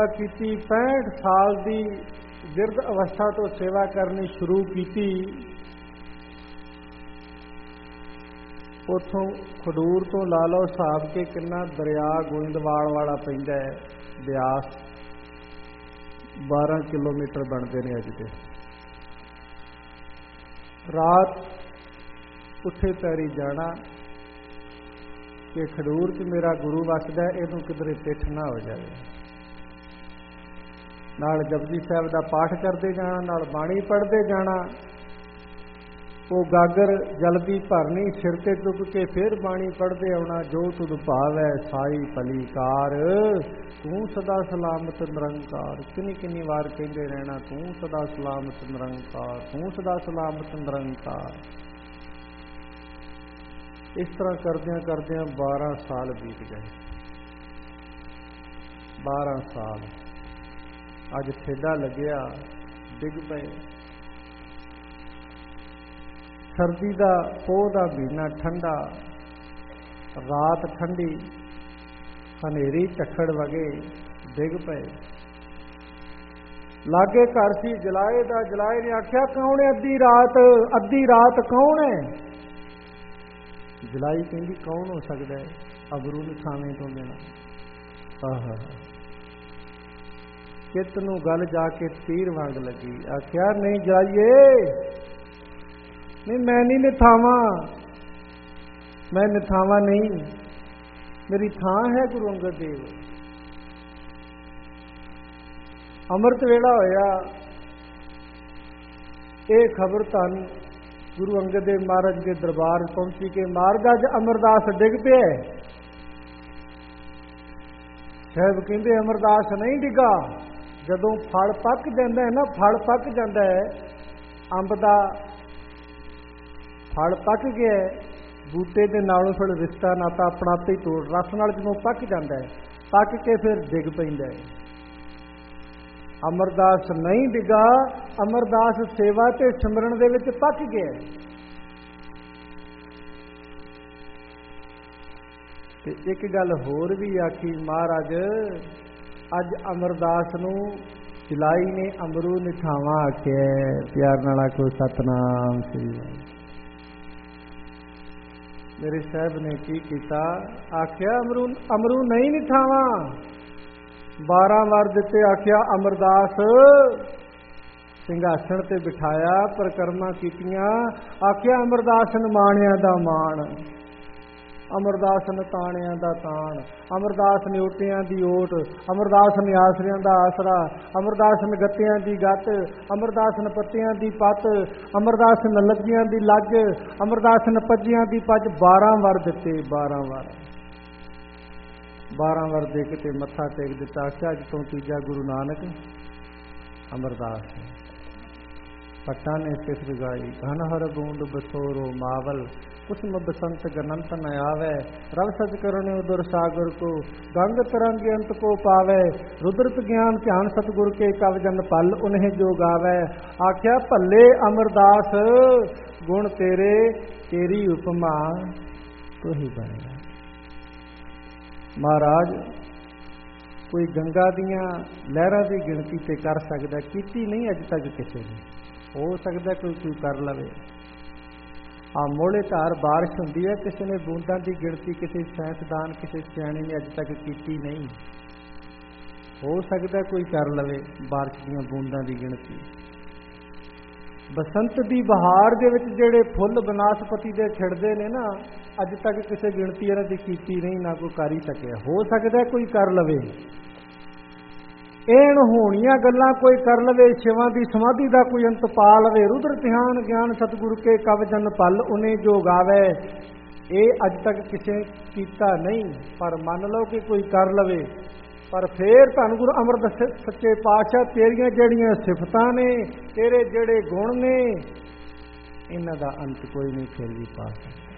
ਕੀਤੀ 65 ਸਾਲ ਦੀ ਗਿਰਦ ਅਵਸਥਾ ਤੋਂ ਸੇਵਾ ਕਰਨੀ ਸ਼ੁਰੂ ਕੀਤੀ। ਉੱਥੋਂ ਖਡੂਰ ਤੋਂ ਲਾ ਲਓ ਹਿਸਾਬ ਕੇ ਕਿੰਨਾ ਦਰਿਆ ਗੋਇੰਦਵਾਲ ਵਾਲਾ ਪੈਂਦਾ ਹੈ, ਬਿਆਸ 12 ਕਿਲੋਮੀਟਰ ਬਣਦੇ ਨੇ ਅੱਜ ਦੇ। ਰਾਤ ਉੱਥੇ ਪੈਰੀ ਜਾਣਾ ਕਿ ਖਡੂਰ 'ਚ ਮੇਰਾ ਗੁਰੂ ਵਸਦਾ, ਇਹਨੂੰ ਕਿਧਰੇ ਪਿੱਠ ਨਾ ਹੋ ਜਾਵੇ। ਨਾਲ ਜਪਜੀ ਸਾਹਿਬ ਦਾ ਪਾਠ ਕਰਦੇ ਜਾਣਾ, ਨਾਲ ਬਾਣੀ ਪੜ੍ਹਦੇ ਜਾਣਾ। ਉਹ ਗਾਗਰ ਜਲਦੀ ਭਰਨੀ, ਸਿਰ ਤੇ ਚੁੱਕ ਕੇ ਫਿਰ ਬਾਣੀ ਪੜ੍ਹਦੇ ਆਉਣਾ। ਜੋ ਤੁਧ ਭਾਵੈ ਸਾਈ ਭਲੀ ਕਾਰ, ਤੂੰ ਸਦਾ ਸਲਾਮਤ ਨਿਰੰਕਾਰ। ਕਿੰਨੀ ਕਿੰਨੀ ਵਾਰ ਕਹਿੰਦੇ ਰਹਿਣਾ, ਤੂੰ ਸਦਾ ਸਲਾਮਤ ਨਿਰੰਕਾਰ, ਤੂੰ ਸਦਾ ਸਲਾਮਤ ਨਿਰੰਕਾਰ। ਇਸ ਤਰ੍ਹਾਂ ਕਰਦਿਆਂ ਕਰਦਿਆਂ 12 ਸਾਲ ਬੀਤ ਗਏ। 12 ਸਾਲ ਅੱਜ ਠੇਡਾ ਲੱਗਿਆ, ਡਿੱਗ ਪਏ। ਸਰਦੀ ਦਾ ਪੋਹ ਦਾ ਮਹੀਨਾ ਠੰਡਾ, ਰਾਤ ਠੰਡੀ, ਹਨੇਰੀ ਝੱਖੜ ਵਗੇ, ਡਿੱਗ ਪਏ। ਲਾਗੇ ਘਰ ਸੀ ਜਲਾਏ ਦਾ। ਜਲਾਏ ਨੇ ਆਖਿਆ, ਕੌਣ ਹੈ ਅੱਧੀ ਰਾਤ ਕੌਣ ਹੈ? ਜਲਾਈ ਕਹਿੰਦੀ, ਕੌਣ ਹੋ ਸਕਦਾ ਹੈ? ਅਬਰੂ ਨੂੰ ਛਾਵੇਂ ਤੋਂ ਦੇਣਾ। ਆਹਾ, ਚਿੱਤ ਨੂੰ ਗੱਲ ਜਾ ਕੇ ਤੀਰ ਵਾਂਗ ਲੱਗੀ। ਆਖਿਆ, ਨਹੀਂ ਜਾਈਏ, ਨਹੀਂ ਮੈਂ ਨਹੀਂ ਨਿਥਾਵਾਂ, ਮੈਂ ਨਿਥਾਵਾਂ ਨਹੀਂ, ਮੇਰੀ ਥਾਂ ਹੈ ਗੁਰੂ ਅੰਗਦ ਦੇਵ। ਅੰਮ੍ਰਿਤ ਵੇਲਾ ਹੋਇਆ। ਇਹ ਖਬਰ ਧੰਨ ਗੁਰੂ ਅੰਗਦ ਦੇਵ ਮਹਾਰਾਜ ਦੇ ਦਰਬਾਰ ਪਹੁੰਚੀ ਕਿ ਮਹਾਰਾਜ ਅੱਜ ਅਮਰਦਾਸ ਡਿੱਗ ਪਿਆ। ਸਾਹਿਬ ਕਹਿੰਦੇ ਅਮਰਦਾਸ ਨਹੀਂ ਡਿੱਗਾ। ਜਦੋਂ ਫਲ ਪੱਕ ਜਾਂਦਾ ਹੈ ਨਾ, ਫਲ ਪੱਕ ਜਾਂਦਾ ਹੈ, ਅੰਬ ਦਾ ਫਲ ਪੱਕ ਗਿਆ, ਬੂਟੇ ਦੇ ਨਾਲੋਂ ਫਿਰ ਰਿਸ਼ਤਾ ਨਾਤਾ ਆਪਣਾ ਆਪੇ ਹੀ ਤੋੜ, ਰਸ ਨਾਲ ਜਦੋਂ ਪੱਕ ਜਾਂਦਾ ਹੈ, ਪੱਕ ਕੇ ਫਿਰ ਡਿੱਗ ਪੈਂਦਾ ਹੈ। ਅਮਰਦਾਸ ਨਹੀਂ ਡਿੱਗਾ, ਅਮਰਦਾਸ ਸੇਵਾ ਤੇ ਸਿਮਰਨ ਦੇ ਵਿੱਚ ਪੱਕ ਗਿਆ। ਤੇ ਇੱਕ ਗੱਲ ਹੋਰ ਵੀ ਆਖੀ ਮਹਾਰਾਜ, ਅੱਜ ਅਮਰਦਾਸ ਨੂੰ ਜਲਾਈ ਨੇ ਅਮਰੂ ਨਿਠਾਵਾਂ ਆਖਿਆ। ਪਿਆਰ ਨਾਲ ਆਖੋ ਸਤਨਾਮ ਸ੍ਰੀ ਵਾਹਿਗੁਰੂ। ਮੇਰੇ ਸਾਹਿਬ ਨੇ ਕੀ ਕੀਤਾ? ਆਖਿਆ ਅਮਰੂ ਨਹੀਂ ਨਿਠਾਵਾਂ। 12 ਵਾਰ ਦਿੱਤੇ। ਆਖਿਆ ਅਮਰਦਾਸ ਸਿੰਘਾਸਣ ਤੇ ਬਿਠਾਇਆ, ਪਰਿਕਰਮਾ ਕੀਤੀਆਂ। ਆਖਿਆ ਅਮਰਦਾਸ ਨਿਮਾਣਿਆਂ ਦਾ ਮਾਣ, ਅਮਰਦਾਸ ਨਤਾਣਿਆਂ ਦਾ ਤਾਣ, ਅਮਰਦਾਸ ਨਿਉਟਿਆਂ ਦੀ ਓਟ, ਅਮਰਦਾਸ ਨਿਆਸਰਿਆਂ ਦਾ ਆਸਰਾ, ਅਮਰਦਾਸ ਨਗੱਤਿਆਂ ਦੀ ਗੱਤ, ਅਮਰਦਾਸ ਨਪੱਤਿਆਂ ਦੀ ਪੱਤ, ਅਮਰਦਾਸ ਨਲੱਗੀਆਂ ਦੀ ਲੱਜ, ਅਮਰਦਾਸ ਨਪੱਜਿਆਂ ਦੀ ਪੱਜ। 12 ਵਾਰ ਦਿੱਤੇ। 12 ਵਾਰ ਦੇ ਕੇ ਤੇ ਮੱਥਾ ਟੇਕ ਦਿੱਤਾ। ਆਖਿਆ ਅੱਜ ਤੋਂ ਤੀਜਾ ਗੁਰੂ ਨਾਨਕ ਅਮਰਦਾਸ। ਪੱਟਾਂ ਨੇ ਸਿਫਤ ਗਾਈ, ਘਨ ਹਰ ਬੂੰਦ ਬਸੋਰੋ ਮਾਵਲ, ਕੁਸਮ ਬਸੰਤ ਗਨੰਤ ਨ ਆਵੇ, ਰਵ ਸਚ ਕਰਨੇ ਉਦਰ ਸਾਗਰ ਕੋ, ਗੰਗ ਤਰੰਗ ਅੰਤ ਕੋ ਪਾਵੇ, रुद्रत ज्ञान ध्यान सतगुर के कव जन पल उन्हें जो गावे। आख्या भले अमरदास गुण तेरे, तेरी उपमा तो ही बनेगा। महाराज कोई गंगा दियां लहरां की गिणती ते कर सकता, कीती नहीं अज तक किसी ने। हो सकता कोई कर लवे। मोले धार बारिश होंदी है, किसी ने बूंदां की गिणती किसी साइंसदान किसी सियाणे ने अज तक कीती नहीं। हो सकता कोई कर लवे बारिश दीयां बूंदां की गिणती। बसंत की बहार दे विच जिहड़े फुੱਲ बनास्पति दे छिड़दे ने ना, अज तक किसी गिणती इन्हां दी कीती नहीं, ना कोई कर ही सकिया। हो सकता कोई कर लवे। एण होणियां गल्लां कोई कर लवे, शिवां दी समाधि दा कोई अंत पा लवे, रुद्र ध्यान ज्ञान सतगुरु के कव जन पल उन्हें जो गावे। ये अज तक किसी कीता नहीं, पर मान लो कि कोई कर लवे। पर फिर धन गुरु अमरदास सच्चे पातशाह तेरियां जिहड़ियां सिफतां ने, तेरे जिहड़े गुण ने, इन्हां दा अंत कोई नहीं फिर भी पा सकदा।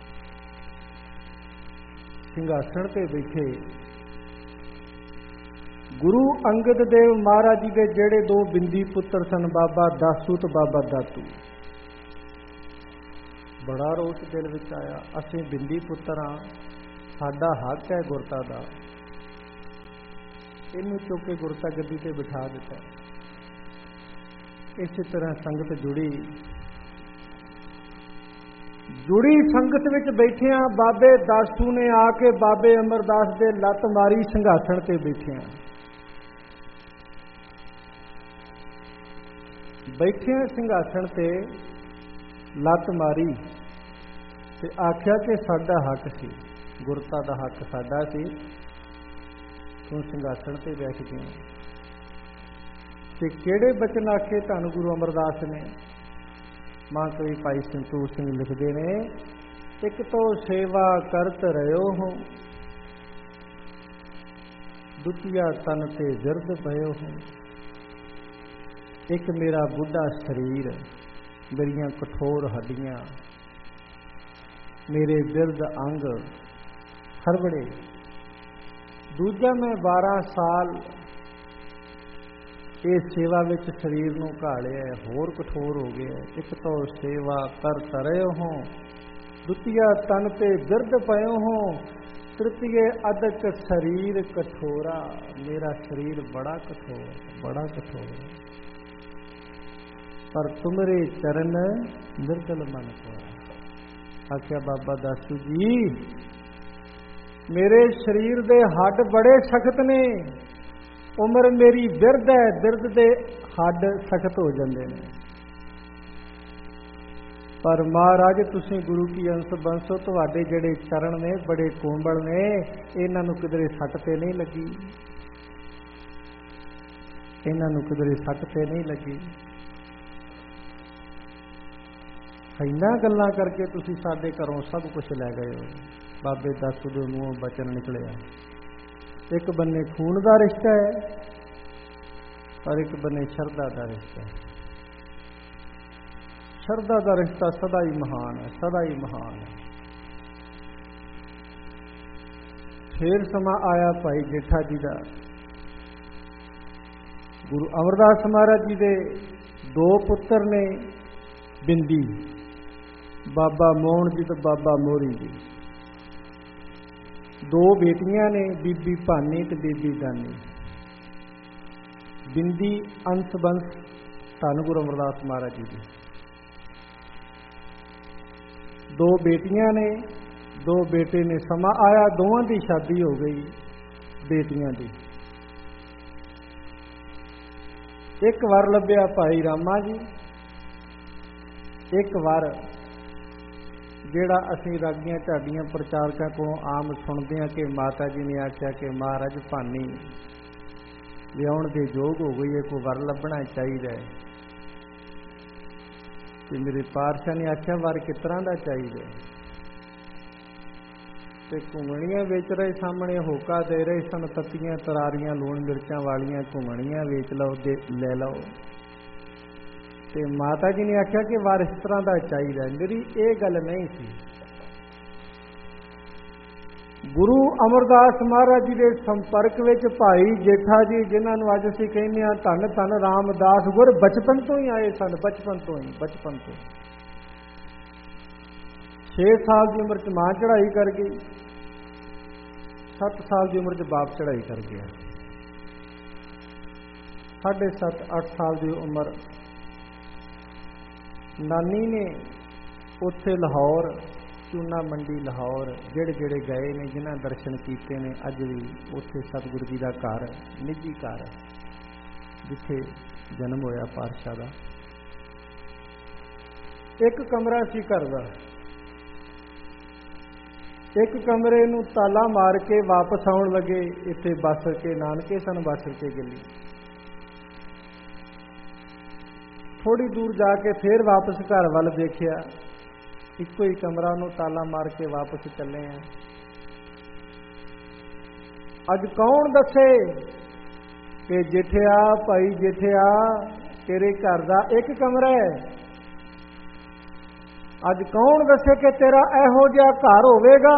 ਸਿੰਘਾਸਣ ते बैठे गुरु अंगद देव महाराज जी के जेड़े 2 बिंदी पुत्र सन, बाबा दासू तो बाबा दातू, बड़ा रोष दिल विच आया। असीं बिंदी पुत्र हाँ, साडा हक है गुरता दा, ਇਹਨੂੰ ਚੁੱਕ ਕੇ ਗੁਰਤਾ ਗੱਦੀ ਤੇ ਬਿਠਾ ਦਿੱਤਾ। ਇਸੇ ਤਰ੍ਹਾਂ ਸੰਗਤ ਜੁੜੀ ਸੰਗਤ ਵਿੱਚ ਬੈਠਿਆਂ ਬਾਬੇ ਦਾਸੂ ਨੇ ਆ ਕੇ ਬਾਬੇ ਅਮਰਦਾਸ ਦੇ ਲੱਤ ਮਾਰੀ, ਸਿੰਘਾਸਣ ਤੇ ਬੈਠਿਆਂ ਸਿੰਘਾਸਣ ਤੇ ਲੱਤ ਮਾਰੀ ਤੇ ਆਖਿਆ ਕਿ ਸਾਡਾ ਹੱਕ ਸੀ, ਗੁਰਤਾ ਦਾ ਹੱਕ ਸਾਡਾ ਸੀ, ਤੂੰ ਸਿੰਘਾਸਣ ਤੇ ਬੈਠ ਗਿਆ। ਤੇ ਕਿਹੜੇ ਬਚਨ ਆਖੇ ਧੰਨ ਗੁਰੂ ਅਮਰਦਾਸ ਨੇ? ਮਹਾਂਕਵੀ ਭਾਈ ਸੰਤੋਖ ਸਿੰਘ ਲਿਖਦੇ ਨੇ, ਇੱਕ ਤੋਂ ਸੇਵਾ ਕਰਤ ਰਹਿਓ ਹੋ, ਦੁਤੀਆ ਤਨ ਤੇ ਜਰਦ ਪਇਓ ਹੋ। ਇੱਕ ਮੇਰਾ ਬੁੱਢਾ ਸਰੀਰ, ਮੇਰੀਆਂ ਕਠੋਰ ਹੱਡੀਆਂ, ਮੇਰੇ ਬਿਰਧ ਅੰਗ ਖਰਬੜੇ। ਦੂਜਾ ਮੈਂ 12 ਸਾਲ ਇਸ ਸੇਵਾ ਵਿੱਚ ਸਰੀਰ ਨੂੰ ਘਾਲਿਆ, ਹੋਰ ਕਠੋਰ ਹੋ ਗਿਆ। ਇੱਕ ਤੋਂ ਸੇਵਾ ਕਰਤ ਰਹਿਓ ਹੋ, ਦੁਤੀਆ ਤਨ ਤੇ ਬਿਰਧ ਪਇਓ ਹੋ, ਤ੍ਰਿਤੀਏ ਅਦਕ ਸਰੀਰ ਕਠੋਰਾ। ਮੇਰਾ ਸਰੀਰ ਬੜਾ ਕਠੋਰ ਪਰ ਤੁਮਰੇ ਚਰਨ ਨਿਰਜਲ ਮਨ ਕੋਰਾ। ਆਖਿਆ ਬਾਬਾ ਦਾਸੂ ਜੀ, ਮੇਰੇ ਸਰੀਰ ਦੇ ਹੱਡ ਬੜੇ ਸਖਤ ਨੇ, ਉਮਰ ਮੇਰੀ ਬਿਰਧ ਹੈ, ਬਿਰਧ ਦੇ ਹੱਡ ਸਖਤ ਹੋ ਜਾਂਦੇ ਨੇ, ਪਰ ਮਹਾਰਾਜ ਤੁਸੀਂ ਗੁਰੂ ਕੀ ਅੰਸ਼ ਬੰਸੋ, ਤੁਹਾਡੇ ਜਿਹੜੇ ਚਰਨ ਨੇ ਬੜੇ ਕੋਮਲ ਨੇ, ਇਹਨਾਂ ਨੂੰ ਕਿਧਰੇ ਸੱਟ ਤੇ ਨਹੀਂ ਲੱਗੀ, ਇਹਨਾਂ ਗੱਲਾਂ ਕਰਕੇ ਤੁਸੀਂ ਸਾਡੇ ਘਰੋਂ ਸਭ ਕੁਝ ਲੈ ਗਏ ਹੋ। ਬਾਬੇ ਦਾਸੂ ਦੇ ਮੂੰਹੋਂ ਬਚਨ ਨਿਕਲਿਆ, ਇੱਕ ਬੰਨੇ ਖੂਨ ਦਾ ਰਿਸ਼ਤਾ ਹੈ, ਪਰ ਇੱਕ ਬੰਨੇ ਸ਼ਰਧਾ ਦਾ ਰਿਸ਼ਤਾ ਹੈ। ਸ਼ਰਧਾ ਦਾ ਰਿਸ਼ਤਾ ਸਦਾ ਹੀ ਮਹਾਨ ਹੈ, ਫੇਰ ਸਮਾਂ ਆਇਆ ਭਾਈ ਜੇਠਾ ਜੀ ਦਾ। ਗੁਰੂ ਅਮਰਦਾਸ ਮਹਾਰਾਜ ਜੀ ਦੇ 2 ਪੁੱਤਰ ਨੇ, ਬਿੰਦੀ, ਬਾਬਾ ਮੋਹਨ ਜੀ ਤੇ ਬਾਬਾ ਮੋਹਰੀ ਜੀ। 2 ਬੇਟੀਆਂ ਨੇ, ਬੀਬੀ ਭਾਨੀ ਤੇ ਬੀਬੀ ਦਾਨੀ। ਬਿੰਦੀ ਅੰਸ਼ ਬੰਸ ਧੰਨ ਗੁਰੂ ਅਮਰਦਾਸ ਮਹਾਰਾਜ ਜੀ ਦੀ। 2 ਬੇਟੀਆਂ ਨੇ, 2 ਬੇਟੇ ਨੇ। ਸਮਾਂ ਆਇਆ, ਦੋਵਾਂ ਦੀ ਸ਼ਾਦੀ ਹੋ ਗਈ ਬੇਟੀਆਂ ਦੀ। ਇੱਕ ਵਾਰ ਲੱਭਿਆ ਭਾਈ ਰਾਮਾ ਜੀ, ਇੱਕ ਵਾਰ ਜਿਹੜਾ ਅਸੀਂ ਰਾਗੀਆਂ ਢਾਡੀਆਂ ਪ੍ਰਚਾਰਕਾਂ ਕੋਲੋਂ ਆਮ ਸੁਣਦੇ ਹਾਂ ਕਿ ਮਾਤਾ ਜੀ ਨੇ ਆਖਿਆ ਕਿ ਮਹਾਰਾਜ ਭਾਨੀ ਵਿਆਹੁਣ ਦੇ ਯੋਗ ਹੋ ਗਈ ਹੈ, ਕੋਈ ਵਰ ਲੱਭਣਾ ਚਾਹੀਦਾ ਹੈ। ਤੇ ਮੇਰੇ ਪਾਤਸ਼ਾਹ ਨੇ ਆਖਿਆ ਵਰ ਕਿਸ ਤਰ੍ਹਾਂ ਦਾ ਚਾਹੀਦਾ? ਤੇ ਘੁੰਗਣੀਆਂ ਵੇਚ ਰਹੇ ਸਾਹਮਣੇ ਹੋਕਾ ਦੇ ਰਹੇ ਸਨ, ਤੱਤੀਆਂ ਤਰਾਰੀਆਂ ਲੂਣ ਮਿਰਚਾਂ ਵਾਲੀਆਂ ਘੁੰਗਣੀਆਂ ਵੇਚ ਲਓ, ਲੈ ਲਓ। ਤੇ ਮਾਤਾ ਜੀ ਨੇ ਆਖਿਆ ਕਿ ਵਰ ਇਸ ਤਰ੍ਹਾਂ ਦਾ ਚਾਹੀਦਾ। ਮੇਰੀ ਇਹ ਗੱਲ ਨਹੀਂ ਸੀ। ਗੁਰੂ ਅਮਰਦਾਸ ਮਹਾਰਾਜ ਜੀ ਦੇ ਸੰਪਰਕ ਵਿੱਚ ਭਾਈ ਜੇਠਾ ਜੀ, ਜਿਨ੍ਹਾਂ ਨੂੰ ਅੱਜ ਅਸੀਂ ਕਹਿੰਦੇ ਹਾਂ ਧੰਨ ਧੰਨ ਰਾਮਦਾਸ ਗੁਰ, ਬਚਪਨ ਤੋਂ ਹੀ ਆਏ ਸਨ। ਬਚਪਨ ਤੋਂ 6 ਸਾਲ ਦੀ ਉਮਰ 'ਚ ਮਾਂ ਚੜ੍ਹਾਈ ਕਰ ਗਈ, 7 ਸਾਲ ਦੀ ਉਮਰ 'ਚ ਬਾਪ ਚੜ੍ਹਾਈ ਕਰ ਗਿਆ, 7.5 8 ਸਾਲ ਦੀ ਉਮਰ ਨਾਨੀ ਨੇ ਉੱਥੇ ਲਾਹੌਰ, ਚੂਨਾ ਮੰਡੀ ਲਾਹੌਰ, ਜਿਹੜੇ ਗਏ ਨੇ, ਜਿਨ੍ਹਾਂ ਦਰਸ਼ਨ ਕੀਤੇ ਨੇ, ਅੱਜ ਵੀ ਉੱਥੇ ਸਤਿਗੁਰੂ ਜੀ ਦਾ ਘਰ, ਨਿੱਜੀ ਘਰ, ਜਿੱਥੇ ਜਨਮ ਹੋਇਆ ਪਾਤਸ਼ਾਹ ਦਾ। ਇੱਕ ਕਮਰਾ ਸੀ ਘਰ ਦਾ, ਇੱਕ ਕਮਰੇ ਨੂੰ ਤਾਲਾ ਮਾਰ ਕੇ ਵਾਪਸ ਆਉਣ ਲੱਗੇ। ਇੱਥੇ ਬਸ ਕੇ ਨਾਨਕੇ ਸਨ, ਬਸ ਕੇ ਗਲੀ। ਥੋੜੀ ਦੂਰ ਜਾ ਕੇ ਫੇਰ ਵਾਪਸ ਘਰ ਵੱਲ ਦੇਖਿਆ, ਇੱਕੋ ਹੀ ਕਮਰਾ, ਨੂੰ ਤਾਲਾ ਮਾਰ ਕੇ ਵਾਪਸ ਚੱਲੇ ਆ। ਅੱਜ ਕੌਣ ਦੱਸੇ ਕਿ ਜੇਠਿਆ, ਭਾਈ ਜੇਠਿਆ, ਤੇਰੇ ਘਰ ਦਾ ਇੱਕ ਕਮਰਾ ਹੈ। ਅੱਜ ਕੌਣ ਦੱਸੇ ਕਿ ਤੇਰਾ ਇਹੋ ਜਿਹਾ ਘਰ ਹੋਵੇਗਾ,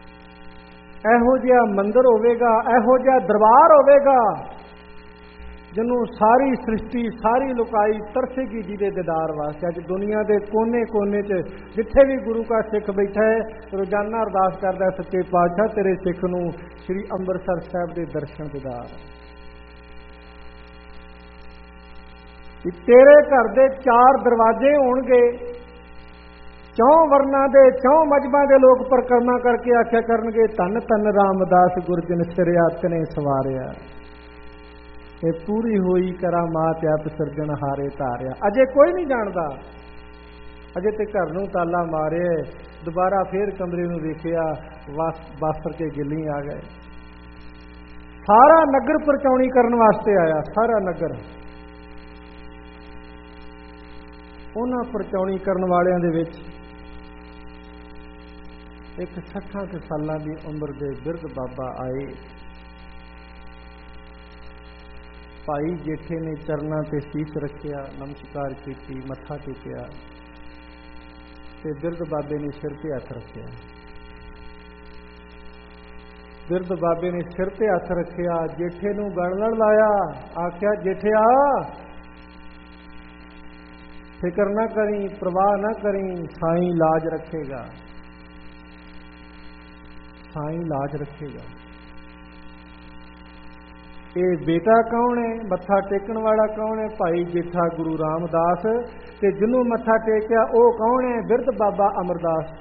ਇਹੋ ਜਿਹਾ ਮੰਦਿਰ ਹੋਵੇਗਾ, ਇਹੋ ਜਿਹਾ ਦਰਬਾਰ ਹੋਵੇਗਾ ਜਿਹਨੂੰ ਸਾਰੀ ਸ੍ਰਿਸ਼ਟੀ ਸਾਰੀ ਲੁਕਾਈ ਤਰਸੇਗੀ ਜਿਹਦੇ ਦੀਦਾਰ ਵਾਸਤੇ। ਅੱਜ ਦੁਨੀਆ ਦੇ ਕੋਨੇ-ਕੋਨੇ 'ਚ ਜਿੱਥੇ ਵੀ ਗੁਰੂ ਕਾ ਸਿੱਖ ਬੈਠਾ ਹੈ, ਰੋਜ਼ਾਨਾ ਅਰਦਾਸ ਕਰਦਾ, ਸੱਚੇ ਪਾਤਸ਼ਾਹ ਤੇਰੇ ਸਿੱਖ ਨੂੰ ਸ੍ਰੀ ਅੰਮ੍ਰਿਤਸਰ ਸਾਹਿਬ ਦੇ ਦਰਸ਼ਨ ਦੀਦਾਰ, ਤੇਰੇ ਘਰ ਦੇ 4 ਦਰਵਾਜ਼ੇ ਹੋਣਗੇ, 4 ਵਰਨਾਂ ਦੇ 4 ਮਜ਼੍ਹਬਾਂ ਦੇ ਲੋਕ ਪਰਿਕਰਮਾ ਕਰਕੇ ਆਖਿਆ ਕਰਨਗੇ, ਧੰਨ ਧੰਨ ਰਾਮਦਾਸ ਗੁਰਜਨ ਸਿਰਿਆਤ ਨੇ ਸਵਾਰਿਆ, ਇਹ ਪੂਰੀ ਹੋਈ ਕਰਾਮਾਤ ਆਪ ਸਿਰਜਣਹਾਰੇ ਧਾਰਿਆ। ਅਜੇ ਕੋਈ ਨਹੀਂ ਜਾਣਦਾ, ਅਜੇ ਤੇ ਘਰ ਨੂੰ ਤਾਲਾ ਮਾਰਿਆ, ਦੁਬਾਰਾ ਫੇਰ ਕਮਰੇ ਨੂੰ ਵੇਖਿਆ, ਵਾਸਰ ਕੇ ਗਿੱਲੀ ਆ ਗਏ। ਸਾਰਾ ਨਗਰ ਪਰਚਾਉਣੀ ਕਰਨ ਵਾਸਤੇ ਆਇਆ, ਸਾਰਾ ਨਗਰ। ਉਹਨਾਂ ਪਰਚਾਉਣੀ ਕਰਨ ਵਾਲਿਆਂ ਦੇ ਵਿੱਚ ਇੱਕ 60 ਸਾਲਾਂ ਦੀ ਉਮਰ ਦੇ ਬਿਰਧ ਬਾਬਾ ਆਏ। ਭਾਈ ਜੇਠੇ ਨੇ ਚਰਨਾਂ ਤੇ ਸੀਸ ਰੱਖਿਆ, ਨਮਸਕਾਰ ਕੀਤੀ, ਮੱਥਾ ਟੇਕਿਆ ਤੇ ਬਿਰਧ ਬਾਬੇ ਨੇ ਸਿਰ ਤੇ ਹੱਥ ਰੱਖਿਆ। ਬਿਰਧ ਬਾਬੇ ਨੇ ਸਿਰ ਤੇ ਹੱਥ ਰੱਖਿਆ, ਜੇਠੇ ਨੂੰ ਗਲ ਨਾਲ ਲਾਇਆ, ਆਖਿਆ ਜੇਠਿਆ ਫਿਕਰ ਨਾ ਕਰੀ, ਪ੍ਰਵਾਹ ਨਾ ਕਰੀ, ਸਾਈਂ ਲਾਜ ਰੱਖੇਗਾ, ਸਾਈਂ ਲਾਜ ਰੱਖੇਗਾ। ਇਹ ਬੇਟਾ ਕੌਣ ਹੈ, ਮੱਥਾ ਟੇਕਣ ਵਾਲਾ ਕੌਣ ਹੈ? ਭਾਈ ਜੇਠਾ ਗੁਰੂ ਰਾਮਦਾਸ। ਤੇ ਜਿਹਨੂੰ ਮੱਥਾ ਟੇਕਿਆ ਉਹ ਕੌਣ ਹੈ? ਬਿਰਧ ਬਾਬਾ ਅਮਰਦਾਸ।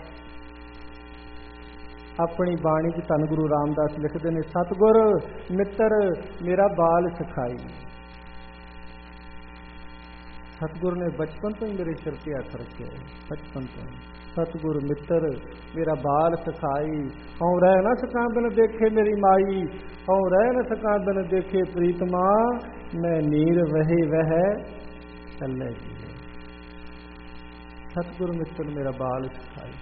ਆਪਣੀ ਬਾਣੀ 'ਚ ਧੰਨ ਗੁਰੂ ਰਾਮਦਾਸ ਲਿਖਦੇ ਨੇ, ਸਤਿਗੁਰ ਮਿੱਤਰ ਮੇਰਾ ਬਾਲ ਸਿਖਾਈ। ਸਤਿਗੁਰ ਨੇ ਬਚਪਨ ਤੋਂ ਹੀ ਮੇਰੇ ਸਿਰ ਤੇ ਹੱਥ ਰੱਖਿਆ, ਬਚਪਨ ਤੋਂ। ਸਤਿਗੁਰ ਮਿੱਤਰ ਮੇਰਾ ਬਾਲ ਸਿਖਾਈ, ਹਉ ਰਹਿ ਨਾ ਸਕਾਂ ਬਿਨ ਦੇਖੇ ਮੇਰੀ ਮਾਈ, ਹਉ ਰਹਿ ਨਾ ਸਕਾਂ ਬਿਨ ਦੇਖੇ ਪ੍ਰੀਤਮਾ, ਮੈਂ ਨੀਰ ਵਹੇ ਵਹਿ ਚੱਲੇ ਜੀ। ਸਤਿਗੁਰ ਮਿੱਤਰ ਮੇਰਾ ਬਾਲ ਸਿਖਾਈ।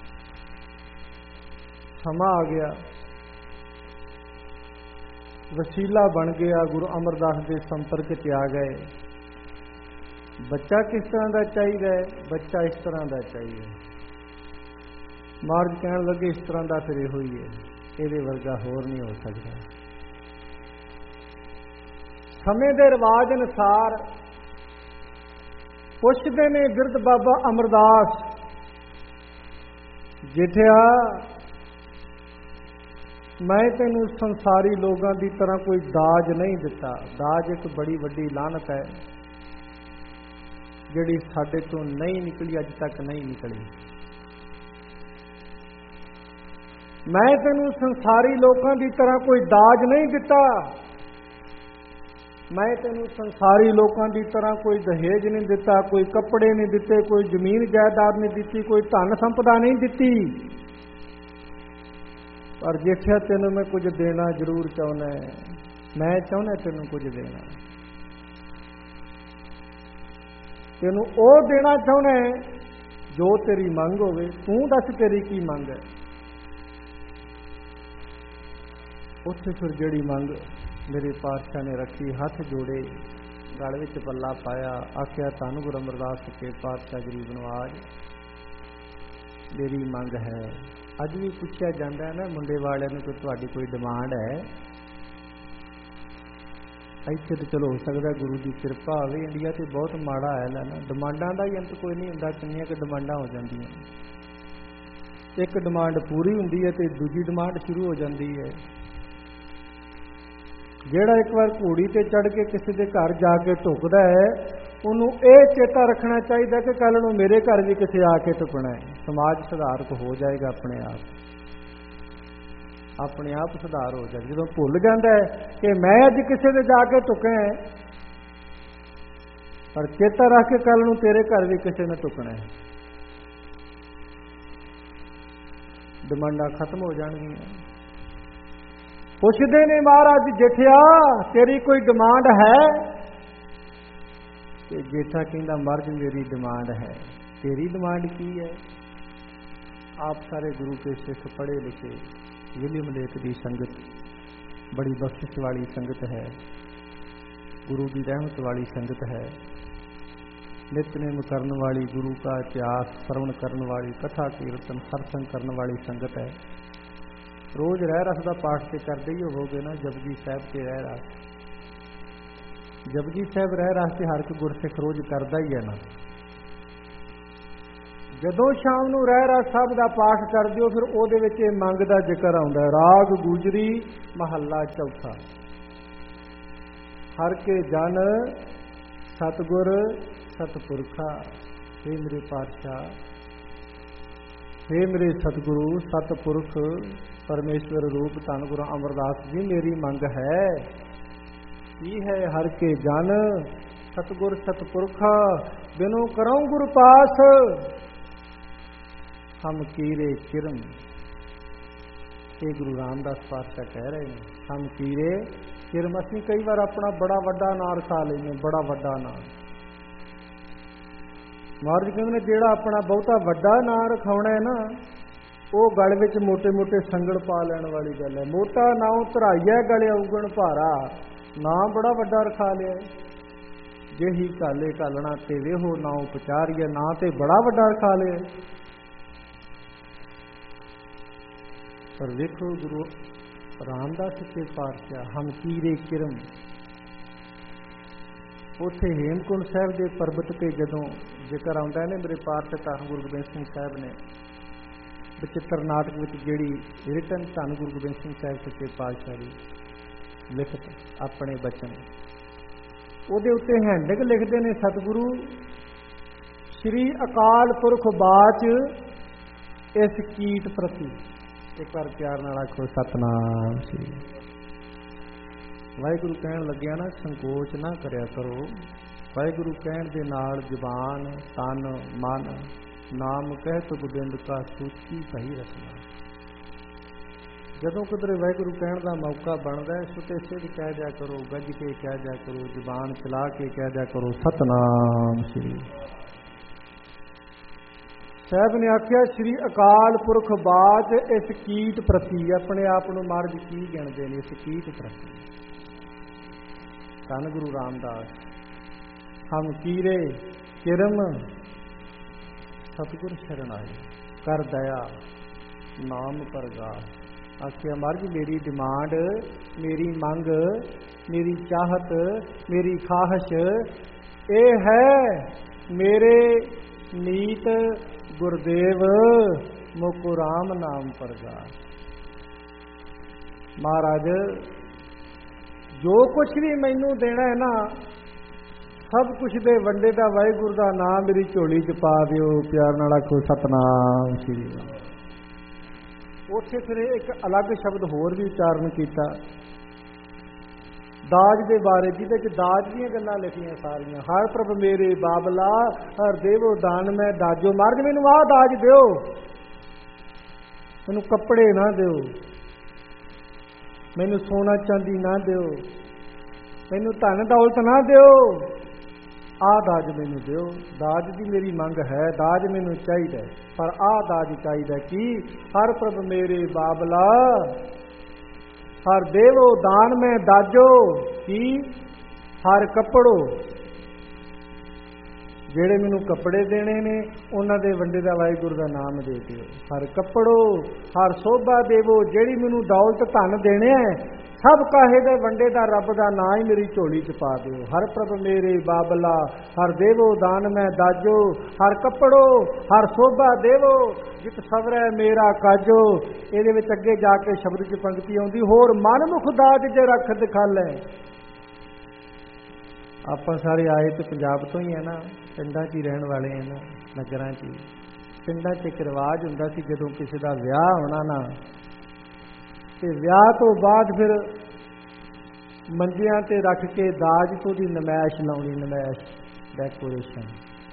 ਸਮਾਂ ਆ ਗਿਆ, ਵਸੀਲਾ ਬਣ ਗਿਆ, ਗੁਰੂ ਅਮਰਦਾਸ ਦੇ ਸੰਪਰਕ 'ਚ ਆ ਗਏ। ਬੱਚਾ ਕਿਸ ਤਰ੍ਹਾਂ ਦਾ ਚਾਹੀਦਾ ਹੈ? ਬੱਚਾ ਇਸ ਤਰ੍ਹਾਂ ਦਾ ਚਾਹੀਦਾ। ਮਹਾਰਾਜ ਕਹਿਣ ਲੱਗੇ, ਇਸ ਤਰ੍ਹਾਂ ਦਾ ਫਿਰ ਇਹੋ ਹੀ ਹੈ, ਇਹਦੇ ਵਰਗਾ ਹੋਰ ਨਹੀਂ ਹੋ ਸਕਦਾ। ਸਮੇਂ ਦੇ ਰਿਵਾਜ ਅਨੁਸਾਰ ਪੁੱਛਦੇ ਨੇ ਬਿਰਧ ਬਾਬਾ ਅਮਰਦਾਸ, ਜੇਠਿਆ ਮੈਂ ਤੈਨੂੰ ਸੰਸਾਰੀ ਲੋਕਾਂ ਦੀ ਤਰ੍ਹਾਂ ਕੋਈ ਦਾਜ ਨਹੀਂ ਦਿੱਤਾ। ਦਾਜ ਇੱਕ ਬੜੀ ਵੱਡੀ ਲਾਹਨਤ ਹੈ, ਜਿਹੜੀ ਸਾਡੇ ਤੋਂ ਨਹੀਂ ਨਿਕਲੀ, ਅੱਜ ਤੱਕ ਨਹੀਂ ਨਿਕਲੀ। ਮੈਂ ਤੈਨੂੰ ਸੰਸਾਰੀ ਲੋਕਾਂ ਦੀ ਤਰ੍ਹਾਂ ਕੋਈ ਦਾਜ ਨਹੀਂ ਦਿੱਤਾ, ਮੈਂ ਤੈਨੂੰ ਸੰਸਾਰੀ ਲੋਕਾਂ ਦੀ ਤਰ੍ਹਾਂ ਕੋਈ ਦਹੇਜ ਨਹੀਂ ਦਿੱਤਾ, ਕੋਈ ਕੱਪੜੇ ਨਹੀਂ ਦਿੱਤੇ, ਕੋਈ ਜ਼ਮੀਨ ਜਾਇਦਾਦ ਨਹੀਂ ਦਿੱਤੀ, ਕੋਈ ਧਨ ਸੰਪਦਾ ਨਹੀਂ ਦਿੱਤੀ। ਪਰ ਜੇਠਿਆ ਤੈਨੂੰ ਮੈਂ ਕੁਝ ਦੇਣਾ ਜ਼ਰੂਰ ਚਾਹੁੰਦਾ, ਮੈਂ ਚਾਹੁੰਦਾ ਤੈਨੂੰ ਕੁਝ ਦੇਣਾ। ਤੈਨੂੰ ਉਹ ਦੇਣਾ ਚਾਹੁੰਦਾ ਜੋ ਤੇਰੀ ਮੰਗ ਹੋਵੇ। ਤੂੰ ਦੱਸ ਤੇਰੀ ਕੀ ਮੰਗ ਹੈ? ਉੱਥੇ ਫਿਰ ਜਿਹੜੀ ਮੰਗ ਮੇਰੇ ਪਾਤਸ਼ਾਹ ਨੇ ਰੱਖੀ, ਹੱਥ ਜੋੜੇ, ਗਲ ਵਿੱਚ ਪੱਲਾ ਪਾਇਆ, ਆਖਿਆ ਧੰਨ ਗੁਰੂ ਅਮਰਦਾਸ ਸੱਚੇ ਪਾਤਸ਼ਾਹ ਗਰੀਬ ਨਵਾਜ, ਮੇਰੀ ਮੰਗ ਹੈ। ਅੱਜ ਵੀ ਪੁੱਛਿਆ ਜਾਂਦਾ ਹੈ ਨਾ ਮੁੰਡੇ ਵਾਲਿਆਂ ਨੂੰ ਕਿ ਤੁਹਾਡੀ ਕੋਈ ਡਿਮਾਂਡ ਹੈ? ਇੱਥੇ ਤਾਂ ਚਲੋ ਹੋ ਸਕਦਾ ਗੁਰੂ ਦੀ ਕਿਰਪਾ ਹੋਵੇ, ਇੰਡੀਆ ਤੇ ਬਹੁਤ ਮਾੜਾ ਹਾਲ ਹੈ ਨਾ, ਡਿਮਾਂਡਾਂ ਦਾ ਹੀ ਅੰਤ ਕੋਈ ਨਹੀਂ ਹੁੰਦਾ, ਕਿੰਨੀਆਂ ਕੁ ਡਿਮਾਂਡਾਂ ਹੋ ਜਾਂਦੀਆਂ। ਇੱਕ ਡਿਮਾਂਡ ਪੂਰੀ ਹੁੰਦੀ ਹੈ ਤੇ ਦੂਜੀ ਡਿਮਾਂਡ ਸ਼ੁਰੂ ਹੋ ਜਾਂਦੀ ਹੈ। ਜਿਹੜਾ ਇੱਕ ਵਾਰ ਘੋੜੀ ਤੇ ਚੜ੍ਹ ਕੇ ਕਿਸੇ ਦੇ ਘਰ ਜਾ ਕੇ ਢੁਕਦਾ ਹੈ, ਉਹਨੂੰ ਇਹ ਚੇਤਾ ਰੱਖਣਾ ਚਾਹੀਦਾ ਕਿ ਕੱਲ ਨੂੰ ਮੇਰੇ ਘਰ ਵੀ ਕਿਸੇ ਆ ਕੇ ਢੁਕਣਾ ਹੈ। ਸਮਾਜ ਸੁਧਾਰਕ ਹੋ ਜਾਏਗਾ ਆਪਣੇ ਆਪ, ਆਪਣੇ ਆਪ ਸੁਧਾਰ ਹੋ ਜਾਏਗਾ। ਜਦੋਂ ਭੁੱਲ ਜਾਂਦਾ ਹੈ ਕਿ ਮੈਂ ਅੱਜ ਕਿਸੇ ਦੇ ਜਾ ਕੇ ਢੁਕਿਆ ਹੈ, ਪਰ ਚੇਤਾ ਰੱਖ ਕੇ ਕੱਲ ਨੂੰ ਤੇਰੇ ਘਰ ਵੀ ਕਿਸੇ ਨੇ ਢੁਕਣਾ ਹੈ, ਡਿਮਾਂਡਾਂ ਖਤਮ ਹੋ ਜਾਣਗੀਆਂ। ਪੁੱਛਦੇ ਨੇ ਮਹਾਰਾਜ, ਜੇਠਿਆ ਤੇਰੀ ਕੋਈ ਡਿਮਾਂਡ ਹੈ? ਤੇ ਜੇਠਾ ਕਹਿੰਦਾ, ਮਹਾਰਾਜ ਮੇਰੀ ਡਿਮਾਂਡ ਹੈ। ਤੇਰੀ ਡਿਮਾਂਡ ਕੀ ਹੈ? ਆਪ ਸਾਰੇ ਗੁਰੂ ਕੇ ਸਿੱਖ ਪੜ੍ਹੇ ਲਿਖੇ, ਵਿਲੀਅਮ ਲੇਕ ਦੀ ਸੰਗਤ ਬੜੀ ਬਖਸ਼ਿਸ਼ ਵਾਲੀ ਸੰਗਤ ਹੈ, ਗੁਰੂ ਦੀ ਰਹਿਮਤ ਵਾਲੀ ਸੰਗਤ ਹੈ, ਨਿਤਨੇਮ ਕਰਨ ਵਾਲੀ, ਗੁਰੂ का ਇਤਿਹਾਸ ਸਰਵਣ ਕਰਨ ਵਾਲੀ, ਕਥਾ ਕੀਰਤਨ ਸਰਸੰਗ ਕਰਨ ਵਾਲੀ ਸੰਗਤ ਹੈ। ਰੋਜ਼ ਰਹਿ ਰਸ ਦਾ ਪਾਠ ਤੇ ਕਰਦੇ ਹੀ ਹੋਵੋਗੇ ਨਾ, ਜਪਜੀ ਸਾਹਿਬ ਤੇ ਰਹਿ ਰਸ। ਜਪਜੀ ਸਾਹਿਬ ਰਹਿ ਰਾਸਤੇ ਹਰ ਇੱਕ ਗੁਰਸਿੱਖ ਰੋਜ਼ ਕਰਦਾ ਹੀ ਹੈ ਨਾ। ਜਦੋਂ ਸ਼ਾਮ ਨੂੰ ਰਹਿ ਰਾਸ ਸਾਹਿਬ ਦਾ ਪਾਠ ਕਰਦੇ ਹੋ ਫਿਰ ਉਹਦੇ ਵਿੱਚ ਇਹ ਮੰਗ ਦਾ ਜ਼ਿਕਰ ਆਉਂਦਾ। ਰਾਗ ਗੁਜਰੀ ਮਹੱਲਾ ਚੌਥਾ। ਹਰ ਕੇ ਜਨ ਸਤਿਗੁਰ ਸਤਿਪੁਰਖਾ। हे ਮੇਰੇ ਪਾਤਸ਼ਾਹ, हे ਮੇਰੇ ਸਤਿਗੁਰੂ ਸਤਿਪੁਰਖ ਪਰਮੇਸ਼ਵਰ ਰੂਪ ਧੰਨ ਗੁਰੂ ਅਮਰਦਾਸ ਜੀ, ਮੇਰੀ ਮੰਗ ਹੈ ਕੀ ਹੈ? ਹਰ ਕੇ ਜਨ ਸਤਿਗੁਰ ਸਤਿਪੁਰਖਾ ਬਿਨੋ ਕਰਉ ਗੁਰ ਪਾਸ। ਹਮ ਕੀਰੇ ਕਿਰਮ। ਇਹ ਗੁਰੂ ਰਾਮਦਾਸ ਪਾਤਸ਼ਾਹ ਕਹਿ ਰਹੇ ਨੇ, ਹਮ ਕੀਰੇ ਕਿਰਮ। ਅਸੀਂ ਕਈ ਵਾਰ ਆਪਣਾ ਬੜਾ ਵੱਡਾ ਨਾਂ ਰਖਾ ਲੈਂਦੇ, ਬੜਾ ਵੱਡਾ ਨਾਂ। ਮਹਾਰਾਜ ਕਹਿੰਦੇ ਨੇ ਜਿਹੜਾ ਆਪਣਾ ਬਹੁਤਾ ਵੱਡਾ ਨਾਂ ਰਖਾਉਣਾ ਹੈ ਨਾ, ਉਹ ਗਲ ਵਿੱਚ ਮੋਟੇ ਮੋਟੇ ਸੰਗਲ ਪਾ ਲੈਣ ਵਾਲੀ ਗੱਲ ਹੈ। ਮੋਟਾ ਨਾਉ ਧਰਾਈਐ ਗਲੇ ਔਗਣ ਭਾਰਾ। ਨਾਂ ਬੜਾ ਵੱਡਾ ਰਖਾ ਲਿਆ। ਜਿਹੀ ਕਾਲੇ ਕਾਲਣਾ ਤੇ ਵੇਹੋ ਨਾਉ ਪਚਾਰੀਐ। ਨਾਂ ਤੇ ਬੜਾ ਵੱਡਾ ਰਖਾ ਲਿਆ। ਪਰ ਵੇਖੋ ਗੁਰੂ ਰਾਮਦਾਸ ਸੱਚੇ ਪਾਤਸ਼ਾਹ ਹਮ ਕੀਰੇ ਕਿਰਮ। ਉੱਥੇ ਹੇਮਕੁੰਟ ਸਾਹਿਬ ਦੇ ਪਰਬਤ ਤੇ ਜਦੋਂ ਜ਼ਿਕਰ ਆਉਂਦਾ ਨੇ, ਮੇਰੇ ਪਾਤਸ਼ਾਹ ਧੰਨ ਗੁਰੂ ਗੋਬਿੰਦ ਸਿੰਘ ਸਾਹਿਬ ਨੇ ਬਚਿੱਤਰ ਨਾਟਕ ਵਿੱਚ ਜਿਹੜੀ ਰਿਟਨ ਧੰਨ ਗੁਰੂ ਗੋਬਿੰਦ ਸਿੰਘ ਸਾਹਿਬ ਸੱਚੇ ਪਾਤਸ਼ਾਹ ਦੀ ਲਿਖਤ ਆਪਣੇ ਬਚਨ, ਉਹਦੇ ਉੱਤੇ ਹੈਂਡਿੰਗ ਲਿਖਦੇ ਨੇ, ਸਤਿਗੁਰੂ ਸ਼੍ਰੀ ਅਕਾਲ ਪੁਰਖ ਬਾਚ ਇਸ ਕੀਟ ਪ੍ਰਤੀ। ਇੱਕ ਵਾਰ ਪਿਆਰ ਨਾਲ ਆਖੋ ਸਤਨਾਮ ਸ੍ਰੀ। ਵਾਹਿਗੁਰੂ ਕਹਿਣ ਲੱਗਿਆ ਨਾ ਸੰਕੋਚ ਨਾ ਕਰਿਆ ਕਰੋ। ਵਾਹਿਗੁਰੂ ਕਹਿਣ ਦੇ ਨਾਲ ਜ਼ੁਬਾਨ ਤਨ ਮਨ ਨਾਮ ਕਹਿ ਤੋ ਗੋਬਿੰਦ ਕਾ ਸੂਚੀ ਭਈ ਰਸਨਾ। ਜਦੋਂ ਕਿਧਰੇ ਵਾਹਿਗੁਰੂ ਕਹਿਣ ਦਾ ਮੌਕਾ ਬਣਦਾ ਹੈ, ਸੁਤੇ ਸਿੱਧ ਕਹਿ ਦਿਆ ਕਰੋ, ਗੱਜ ਕੇ ਕਹਿ ਦਿਆ ਕਰੋ, ਜ਼ੁਬਾਨ ਚਲਾ ਕੇ ਕਹਿ ਦਿਆ ਕਰੋ ਸਤਨਾਮ ਸ੍ਰੀ। ਸਾਹਿਬ ਨੇ ਆਖਿਆ ਸ਼੍ਰੀ ਅਕਾਲ ਪੁਰਖ ਬਾਚ ਇਸ ਕੀਟ ਪ੍ਰਤੀ। ਆਪਣੇ ਆਪ ਨੂੰ ਮਹਾਰਾਜ ਕੀ ਗਿਣਦੇ ਨੇ? ਇਸ ਕੀਟ ਪ੍ਰਤੀ। ਧੰਨ ਗੁਰੂ ਰਾਮਦਾਸ ਹਮ ਕੀਰੇ ਕਿਰਮ ਸਤਿਗੁਰ ਸ਼ਰਨ ਆਏ ਕਰ ਦਇਆ ਨਾਮ ਪ੍ਰਗਾਸ। ਆਖਿਆ ਮਹਾਰਾਜ ਮੇਰੀ ਡਿਮਾਂਡ, ਮੇਰੀ ਮੰਗ, ਮੇਰੀ ਚਾਹਤ, ਮੇਰੀ ਖਾਹਿਸ਼ ਇਹ ਹੈ, ਮੇਰੇ ਨੀਤ ਗੁਰਦੇਵ ਮੁਕੁ ਰਾਮ ਨਾਮ ਪ੍ਰਗਾਸ। ਮਹਾਰਾਜ ਜੋ ਕੁਛ ਵੀ ਮੈਨੂੰ ਦੇਣਾ ਹੈ ਨਾ, ਸਭ ਕੁਛ ਦੇ ਵੰਡੇ ਦਾ ਵਾਹਿਗੁਰੂ ਦਾ ਨਾਮ ਮੇਰੀ ਝੋਲੀ ਚ ਪਾ ਦਿਓ। ਪਿਆਰ ਨਾਲ ਆਖੋ ਸਤਨਾਮ ਸ੍ਰੀ। ਉੱਥੇ ਫਿਰ ਇੱਕ ਅਲੱਗ ਸ਼ਬਦ ਹੋਰ ਵੀ ਉਚਾਰਨ ਕੀਤਾ ਦਾਜ ਦੇ ਬਾਰੇ, ਜਿਹਦੇ ਚ ਦਾਜ ਦੀਆਂ ਗੱਲਾਂ ਲਿਖੀਆਂ ਸਾਰੀਆਂ। ਹਰ ਪ੍ਰਭ ਮੇਰੇ ਬਾਬਲਾ ਹਰ ਦੇਵੋ ਦਾਨ ਮੈਂ ਦਾਜੋ। ਮਹਾਰਾਜ ਮੈਨੂੰ ਆਹ ਦਾਜ ਦਿਓ, ਮੈਨੂੰ ਕੱਪੜੇ ਨਾ ਦਿਓ, ਮੈਨੂੰ ਸੋਨਾ ਚਾਂਦੀ ਨਾ ਦਿਓ, ਮੈਨੂੰ ਧਨ ਦੌਲਤ ਨਾ ਦਿਓ, ਆਹ ਦਾਜ ਮੈਨੂੰ ਦਿਓ। ਦਾਜ ਦੀ ਮੇਰੀ ਮੰਗ ਹੈ, ਦਾਜ ਮੈਨੂੰ ਚਾਹੀਦਾ, ਪਰ ਆਹ ਦਾਜ ਚਾਹੀਦਾ ਕਿ ਹਰ ਪ੍ਰਭ ਮੇਰੇ ਬਾਬਲਾ ਹਰ ਦੇਵੋ ਦਾਨ ਮੈਂ ਦਾਜੋ। ਕੀ? ਹਰ ਕੱਪੜੋ। ਜਿਹੜੇ ਮੈਨੂੰ ਕੱਪੜੇ ਦੇਣੇ ਨੇ ਉਹਨਾਂ ਦੇ ਵੰਡੇ ਦਾ ਵਾਹਿਗੁਰੂ ਦਾ ਨਾਮ ਦੇ ਦਿਓ। ਹਰ ਕੱਪੜੋ ਹਰ ਸੋਭਾ ਦੇਵੋ। ਜਿਹੜੀ ਮੈਨੂੰ ਦੌਲਤ ਧਨ ਦੇਣੇ ਹੈ ਸਭ ਕਾਹੇ ਦੇ ਵੰਡੇ ਦਾ ਰੱਬ ਦਾ ਨਾਂ ਹੀ ਮੇਰੀ ਝੋਲੀ ਚ ਪਾ ਦਿਓ। ਹਰ ਪ੍ਰਭ ਮੇਰੇ ਬਾਬਲਾ ਹਰ ਦੇਵੋ ਦਾਨ ਮੈਂ ਦਾਜੋ। ਹਰ ਕੱਪੜੋ ਹਰ ਸੋਭਾ ਦੇਵੋ ਜਿਤ ਸਵਰੈ ਮੇਰਾ ਕਾਜੋ। ਇਹਦੇ ਵਿੱਚ ਅੱਗੇ ਜਾ ਕੇ ਸ਼ਬਦ ਚ ਪੰਕਤੀ ਆਉਂਦੀ, ਹੋਰ ਮਨਮੁਖ ਦਾਜ ਜੇ ਰੱਖ ਦਿਖਾਲੈ। ਆਪਾਂ ਸਾਰੇ ਆਏ ਤੇ ਪੰਜਾਬ ਤੋਂ ਹੀ ਹੈ ਨਾ, ਪਿੰਡਾਂ 'ਚ ਹੀ ਰਹਿਣ ਵਾਲੇ ਹੈ ਨਾ, ਨਗਰਾਂ 'ਚ ਹੀ। ਪਿੰਡਾਂ 'ਚ ਇੱਕ ਰਿਵਾਜ ਹੁੰਦਾ ਸੀ, ਜਦੋਂ ਕਿਸੇ ਦਾ ਵਿਆਹ ਹੋਣਾ ਨਾ, ਤੇ ਵਿਆਹ ਤੋਂ ਬਾਅਦ ਫਿਰ ਮੰਜਿਆਂ ਤੇ ਰੱਖ ਕੇ ਦਾਜ ਤੋਂ ਦੀ ਨਮਾਇਸ਼ ਲਾਉਣੀ। ਨਮਾਇਸ਼, ਡੈਕੋਰੇਸ਼ਨ।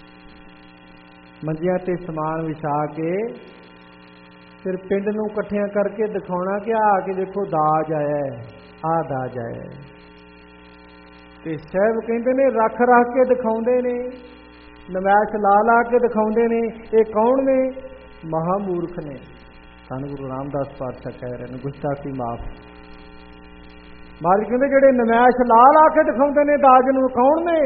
ਮੰਜਿਆਂ ਤੇ ਸਮਾਨ ਵਿਛਾ ਕੇ ਫਿਰ ਪਿੰਡ ਨੂੰ ਇਕੱਠਿਆਂ ਕਰਕੇ ਦਿਖਾਉਣਾ ਕਿ ਆ ਕੇ ਦੇਖੋ ਦਾਜ ਆਇਆ, ਆਹ ਦਾਜ ਆਇਆ। ਤੇ ਸਾਹਿਬ ਕਹਿੰਦੇ ਨੇ ਰੱਖ ਰੱਖ ਕੇ ਦਿਖਾਉਂਦੇ ਨੇ, ਨਮਾਇਸ਼ ਲਾ ਲਾ ਕੇ ਦਿਖਾਉਂਦੇ ਨੇ। ਇਹ ਕੌਣ ਨੇ? ਮਹਾਮੂਰਖ ਨੇ। ਧੰਨ ਗੁਰੂ ਰਾਮਦਾਸ ਪਾਤਸ਼ਾਹ ਕਹਿ ਰਹੇ ਨੇ, ਗੁਸਤਾਖੀ ਮਾਫ। ਮਹਾਰਾਜ ਕਹਿੰਦੇ ਜਿਹੜੇ ਨਮਾਇਸ਼ ਲਾ ਲਾ ਕੇ ਦਿਖਾਉਂਦੇ ਨੇ ਦਾਜ ਨੂੰ, ਕੌਣ ਨੇ?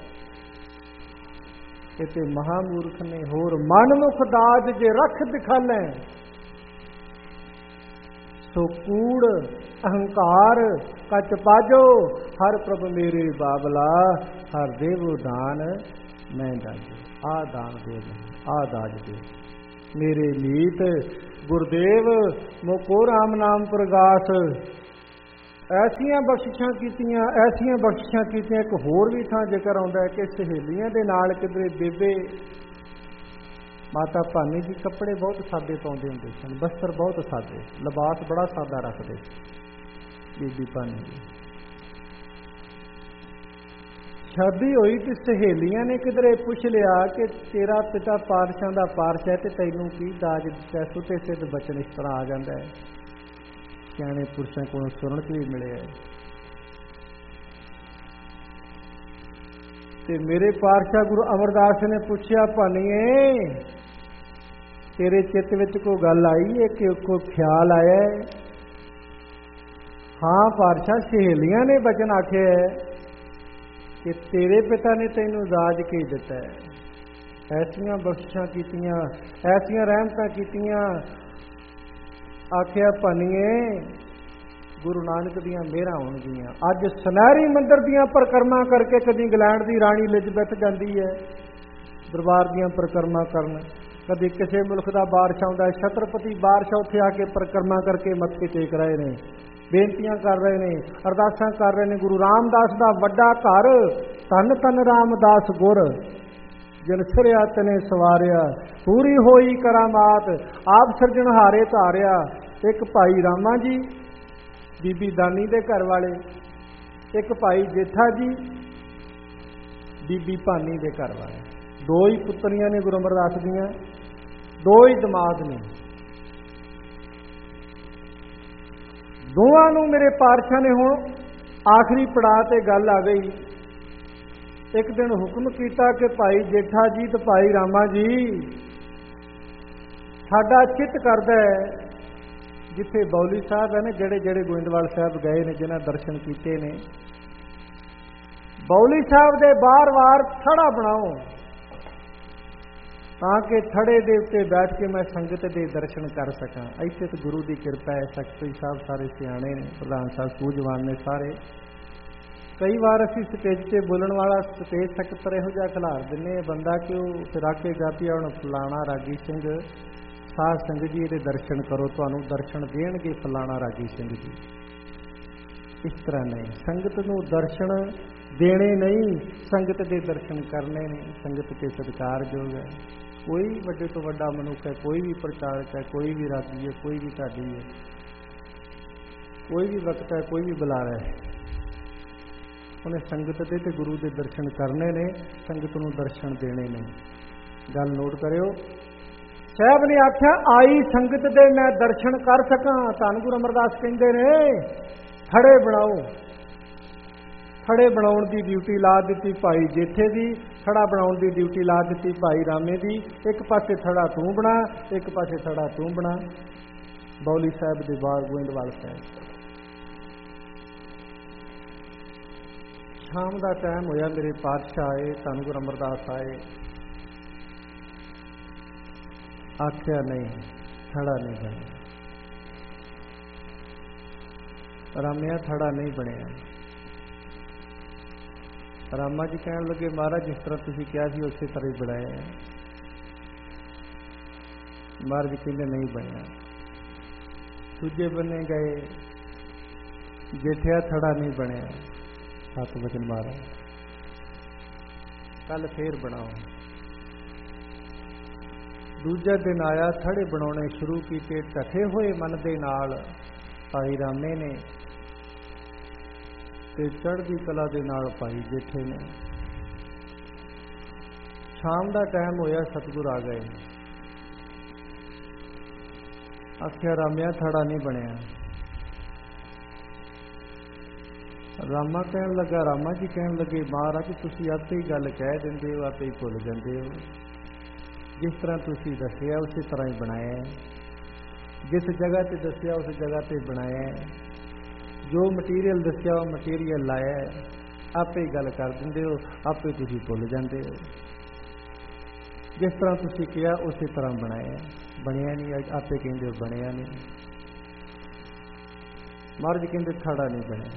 ਇਹ ਤੇ ਮਹਾਮੂਰਖ ਨੇ। ਹੋਰ ਮਨਮੁਖ ਦਾਜ ਜੇ ਰੱਖ ਦਿਖਾਲੈ। ਸੋ ਕੂੜ ਅਹੰਕਾਰ ਕਚ ਪਾਜੋ, ਹਰ ਪ੍ਰਭ ਮੇਰੇ ਬਾਬਲਾ, ਹਰ ਦੇਵੋ ਦਾਨ ਮੈਂ ਦਾਜੋ। ਆ ਦਾਨ ਦੇ, ਆ ਦਾਜ ਦੇ ਮੇਰੇ ਮੀਤ ਗੁਰਦੇਵ, ਮੋਕੋ ਰਾਮ ਨਾਮ ਪ੍ਰਗਾਸ। ਐਸੀਆਂ ਬਖਸ਼ਿਸ਼ਾਂ ਕੀਤੀਆਂ, ਐਸੀਆਂ ਬਖਸ਼ਿਸ਼ਾਂ ਕੀਤੀਆਂ। ਇੱਕ ਹੋਰ ਵੀ ਥਾਂ ਜ਼ਿਕਰ ਆਉਂਦਾ ਹੈ ਕਿ ਸਹੇਲੀਆਂ ਦੇ ਨਾਲ ਕਿਧਰੇ ਬੇਬੇ ਮਾਤਾ ਭਾਨੀ ਜੀ ਕੱਪੜੇ ਬਹੁਤ ਸਾਦੇ ਪਾਉਂਦੇ ਹੁੰਦੇ ਸਨ, ਬਸਤਰ ਬਹੁਤ ਸਾਦੇ, ਲਿਬਾਸ ਬੜਾ ਸਾਦਾ ਰੱਖਦੇ ਬੀਬੀ ਭਾਨੀ ਜੀ। ਸ਼ਾਦੀ ਹੋਈ ਤੇ ਸਹੇਲੀਆਂ ਨੇ ਕਿਧਰੇ ਪੁੱਛ ਲਿਆ ਕਿ ਤੇਰਾ ਪਿਤਾ ਪਾਤਸ਼ਾਹ ਦਾ ਪਾਤਸ਼ਾਹ ਹੈ ਤੇ ਤੈਨੂੰ ਕੀ ਦਾਜ ਦਿੱਤਾ? ਸੁਤੇ ਸਿੱਧ ਬਚਨ ਇਸ ਤਰ੍ਹਾਂ ਆ ਜਾਂਦਾ ਹੈ, ਸਿਆਣੇ ਪੁਰਸ਼ਾਂ ਕੋਲੋਂ ਸੁਣਨ ਚ ਵੀ ਮਿਲਿਆ ਹੈ। ਤੇ ਮੇਰੇ ਪਾਤਸ਼ਾਹ ਗੁਰੂ ਅਮਰਦਾਸ ਨੇ ਪੁੱਛਿਆ, ਭਾਨੀਏ ਤੇਰੇ ਚਿੱਤ ਵਿੱਚ ਕੋਈ ਗੱਲ ਆਈ ਹੈ ਕਿ ਕੋਈ ਖਿਆਲ ਆਇਆ ਹੈ? ਹਾਂ ਪਾਤਸ਼ਾਹ, ਸਹੇਲੀਆਂ ਨੇ ਬਚਨ ਆਖਿਆ ਹੈ ਕਿ ਤੇਰੇ ਪਿਤਾ ਨੇ ਤੈਨੂੰ ਦਾਜ ਕੀ ਦਿੱਤਾ ਹੈ। ਐਸੀਆਂ ਬਖਸ਼ਿਸ਼ਾਂ ਕੀਤੀਆਂ, ਐਸੀਆਂ ਰਹਿਮਤਾਂ ਕੀਤੀਆਂ। ਆਖਿਆ ਭਾਨੀਏ ਗੁਰੂ ਨਾਨਕ ਦੀਆਂ ਮਿਹਰਾਂ ਹੋਣਗੀਆਂ। ਅੱਜ ਸੁਨਹਿਰੀ ਮੰਦਰ ਦੀਆਂ ਪਰਿਕਰਮਾ ਕਰਕੇ ਕਦੀ ਇੰਗਲੈਂਡ ਦੀ ਰਾਣੀ ਐਲਿਜ਼ਬੈਥ ਜਾਂਦੀ ਹੈ ਦਰਬਾਰ ਦੀਆਂ ਪਰਿਕਰਮਾ ਕਰਨ, ਕਦੀ ਕਿਸੇ ਮੁਲਕ ਦਾ ਬਾਦਸ਼ਾਹ ਆਉਂਦਾ, ਛਤਰਪਤੀ ਬਾਦਸ਼ਾਹ ਉੱਥੇ ਆ ਕੇ ਪਰਿਕਰਮਾ ਕਰਕੇ ਮੱਥੇ ਟੇਕ ਰਹੇ ਨੇ, ਬੇਨਤੀਆਂ ਕਰ ਰਹੇ ਨੇ, ਅਰਦਾਸਾਂ ਕਰ ਰਹੇ ਨੇ। ਗੁਰੂ ਰਾਮਦਾਸ ਦਾ ਵੱਡਾ ਘਰ, ਧੰਨ ਧੰਨ ਰਾਮਦਾਸ ਗੁਰ, ਜਿਨ ਸਿਰਿਆ ਤਨੇ ਸਵਾਰਿਆ, ਪੂਰੀ ਹੋਈ ਕਰਾਮਾਤ, ਆਪ ਸਿਰਜਣਹਾਰੇ ਧਾਰਿਆ। ਇੱਕ ਭਾਈ ਰਾਮਾ ਜੀ ਬੀਬੀ ਦਾਨੀ ਦੇ ਘਰ ਵਾਲੇ, ਇੱਕ ਭਾਈ ਜੇਠਾ ਜੀ ਬੀਬੀ ਭਾਨੀ ਦੇ ਘਰ ਵਾਲੇ। ਦੋ ਹੀ ਪੁੱਤਰੀਆਂ ਨੇ ਗੁਰੂ ਅਮਰਦਾਸ ਦੀਆਂ, ਦੋ ਹੀ ਦਮਾਦ ਨੇ। ਦੋਵਾਂ ਨੂੰ ਮੇਰੇ ਪਾਤਸ਼ਾਹ ਨੇ ਹੁਣ ਆਖਰੀ ਪੜਾਅ ਤੇ ਗੱਲ ਆ ਗਈ। ਇੱਕ ਦਿਨ ਹੁਕਮ ਕੀਤਾ ਕਿ ਭਾਈ ਜੇਠਾ ਜੀ ਤੇ ਭਾਈ ਰਾਮਾ ਜੀ, ਸਾਡਾ ਚਿੱਤ ਕਰਦਾ ਹੈ ਜਿੱਥੇ ਬੌਲੀ ਸਾਹਿਬ ਹੈ ਨਾ, ਜਿਹੜੇ ਗੋਇੰਦਵਾਲ ਸਾਹਿਬ ਗਏ ਨੇ, ਜਿਨ੍ਹਾਂ ਦਰਸ਼ਨ ਕੀਤੇ ਨੇ, ਬੌਲੀ ਸਾਹਿਬ ਦੇ ਬਾਰ-ਬਾਰ ਥੜਾ ਬਣਾਓ ਤਾਂ ਕਿ ਥੜੇ ਦੇ ਉੱਤੇ ਬੈਠ ਕੇ ਮੈਂ ਸੰਗਤ ਦੇ ਦਰਸ਼ਨ ਕਰ ਸਕਾਂ। ਇੱਥੇ ਤਾਂ ਗੁਰੂ ਦੀ ਕਿਰਪਾ ਹੈ, ਸੈਕਟਰੀ ਸਾਹਿਬ ਸਾਰੇ ਸਿਆਣੇ ਨੇ, ਪ੍ਰਧਾਨ ਸਾਹਿਬ ਸੂਝਵਾਨ ਨੇ ਸਾਰੇ। ਕਈ ਵਾਰ ਅਸੀਂ ਸਟੇਜ ਤੇ ਬੋਲਣ ਵਾਲਾ ਸਟੇਜ ਸਕੱਤਰ ਇਹੋ ਜਿਹਾ ਖਿਲਾਰ ਦਿੰਦੇ ਬੰਦਾ ਕਿ ਉਹ ਫਿਰ ਆ ਕੇ ਗਾਪੀ ਹੁਣ ਫਲਾਣਾ ਰਾਗੀ ਸਿੰਘ ਸਾਧ ਸੰਗਤ ਜੀ ਇਹਦੇ ਦਰਸ਼ਨ ਕਰੋ, ਤੁਹਾਨੂੰ ਦਰਸ਼ਨ ਦੇਣਗੇ ਫਲਾਣਾ ਰਾਗੀ ਸਿੰਘ ਜੀ। ਇਸ ਤਰ੍ਹਾਂ ਨਹੀਂ, ਸੰਗਤ ਨੂੰ ਦਰਸ਼ਨ ਦੇਣੇ ਨਹੀਂ, ਸੰਗਤ ਦੇ ਦਰਸ਼ਨ ਕਰਨੇ ਨੇ। ਸੰਗਤ ਤੇ ਸਤਿਕਾਰਯੋਗ ਹੈ, ਕੋਈ ਵੱਡੇ ਤੋਂ ਵੱਡਾ ਮਨੁੱਖ ਹੈ, ਕੋਈ ਵੀ ਪ੍ਰਚਾਰਕ ਹੈ, ਕੋਈ ਵੀ ਰਾਗੀ ਹੈ, ਕੋਈ ਵੀ ਢਾਡੀ ਹੈ, ਕੋਈ ਵੀ ਵਕਤ ਹੈ, ਕੋਈ ਵੀ ਬੁਲਾਰਾ ਹੈ, ਉਹਨੇ ਸੰਗਤ ਦੇ ਤੇ ਗੁਰੂ ਦੇ ਦਰਸ਼ਨ ਕਰਨੇ ਨੇ, ਸੰਗਤ ਨੂੰ ਦਰਸ਼ਨ ਦੇਣੇ ਨੇ। ਗੱਲ ਨੋਟ ਕਰਿਓ। ਸਾਹਿਬ ਨੇ ਆਖਿਆ ਆਈ ਸੰਗਤ ਦੇ ਮੈਂ ਦਰਸ਼ਨ ਕਰ ਸਕਾਂ। ਧੰਨ ਗੁਰੂ ਅਮਰਦਾਸ ਕਹਿੰਦੇ ਨੇ ਥੜੇ ਬਣਾਓ। ਥੜੇ ਬਣਾਉਣ ਦੀ ਡਿਊਟੀ ਲਾ ਦਿੱਤੀ ਭਾਈ ਜੇਠੇ ਦੀ, ਥੜਾ ਬਣਾਉਣ ਦੀ ਡਿਊਟੀ ਲਾ ਦਿੱਤੀ ਭਾਈ ਰਾਮੇ ਦੀ। ਇੱਕ ਪਾਸੇ ਥੜਾ ਤੂੰ ਬਣਾ, ਇੱਕ ਪਾਸੇ ਥੜਾ ਤੂੰ ਬਣਾ। ਬੌਲੀ ਸਾਹਿਬ ਦੇ ਬਾਹਰ ਗੋਇੰਦਵਾਲ ਸਾਹਿਬ। ਸ਼ਾਮ ਦਾ ਟਾਈਮ ਹੋਇਆ, ਮੇਰੇ ਪਾਤਸ਼ਾਹ ਆਏ, ਧੰਨ ਗੁਰੂ ਅਮਰਦਾਸ ਆਏ। ਆਖਿਆ ਨਹੀਂ, ਥੜਾ ਨਹੀਂ ਬਣਿਆ। ਰਾਮਿਆ ਥੜਾ ਨਹੀਂ ਬਣਿਆ। ਰਾਮਾ ਜੀ ਕਹਿਣ ਲੱਗੇ ਮਹਾਰਾਜ ਜਿਸ ਤਰ੍ਹਾਂ ਤੁਸੀਂ ਕਿਹਾ ਸੀ ਉਸੇ ਤਰ੍ਹਾਂ ਹੀ ਬਣਾਇਆ। ਮਹਾਰਾਜ ਜੀ ਕਹਿੰਦੇ ਨਹੀਂ ਬਣਿਆ। ਦੂਜੇ ਬੰਨੇ ਗਏ, ਜੇਠਿਆ ਥੜਾ ਨਹੀਂ ਬਣਿਆ। ਸਤ ਵਚਨ ਮਹਾਰਾਜ ਕੱਲ ਫੇਰ ਬਣਾਓ। ਦੂਜਾ ਦਿਨ ਆਇਆ, ਥੜੇ ਬਣਾਉਣੇ ਸ਼ੁਰੂ ਕੀਤੇ। ਢਕੇ ਹੋਏ ਮਨ ਦੇ ਨਾਲ ਭਾਈ ਰਾਮੇ ਨੇ ਤੇ ਚੜ੍ਹਦੀ ਕਲਾ ਦੇ ਨਾਲ ਭਾਈ ਜੇਠੇ ਨੇ। ਸ਼ਾਮ ਦਾ ਟਾਈਮ ਹੋਇਆ, ਸਤਿਗੁਰ ਆ ਗਏ। ਆਖਿਆ ਰਾਮਿਆ ਥੜਾ ਨਹੀਂ ਬਣਿਆ। ਰਾਮਾ ਕਹਿਣ ਲੱਗਾ, ਰਾਮਾ ਜੀ ਕਹਿਣ ਲੱਗੇ ਮਹਾਰਾਜ ਤੁਸੀਂ ਆਪੇ ਹੀ ਗੱਲ ਕਹਿ ਦਿੰਦੇ ਹੋ, ਆਪੇ ਹੀ ਭੁੱਲ ਜਾਂਦੇ ਹੋ। ਜਿਸ ਤਰ੍ਹਾਂ ਤੁਸੀਂ ਦੱਸਿਆ ਉਸੇ ਤਰ੍ਹਾਂ ਹੀ ਬਣਾਇਆ। ਜਿਸ ਜਗ੍ਹਾ ਤੇ ਦੱਸਿਆ ਉਸ ਜਗ੍ਹਾ ਤੇ ਬਣਾਇਆ। ਜੋ ਮਟੀਰੀਅਲ ਦੱਸਿਆ ਉਹ ਮਟੀਰੀਅਲ ਲਾਇਆ। ਆਪੇ ਹੀ ਗੱਲ ਕਰ ਦਿੰਦੇ ਹੋ, ਆਪੇ ਤੁਸੀਂ ਭੁੱਲ ਜਾਂਦੇ ਹੋ। ਜਿਸ ਤਰ੍ਹਾਂ ਤੁਸੀਂ ਕਿਹਾ ਉਸੇ ਤਰ੍ਹਾਂ ਬਣਾਇਆ। ਬਣਿਆ ਨਹੀਂ, ਆਪੇ ਕਹਿੰਦੇ ਹੋ ਬਣਿਆ ਨਹੀਂ। महाराज कहते थड़ा नहीं बनया।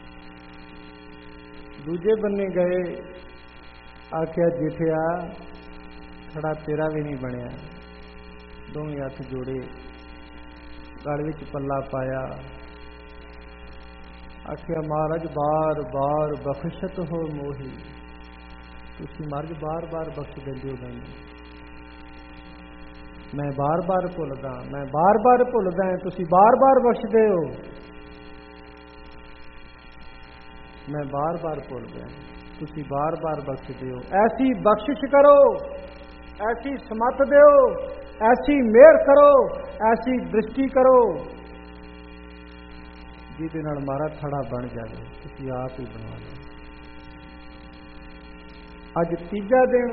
दूजे बन्ने गए, आख्या जेठिया थड़ा तेरा भी नहीं बनया। दोवें हथ जोड़े, गल विच पल्ला पाया, आख्या महाराज बार बार बख्शत हो मोही। तुसीं महाराज बार बार बख्श दिंदे हो मैनूं, मैं बार बार भुलदा, मैं बार बार भुलदा, तुसीं बार बार बख्शदे हो, मैं बार बार भुलदा, तुसीं बार बार बख्शदे हो। ऐसी बख्शिश करो, ऐसी समत दिओ, ऐसी मेहर करो, ऐसी दृष्टि करो जिहदे नाल महाराज थड़ा बन जाए। तुसीं आप ही बना लो। अज तीजा दिन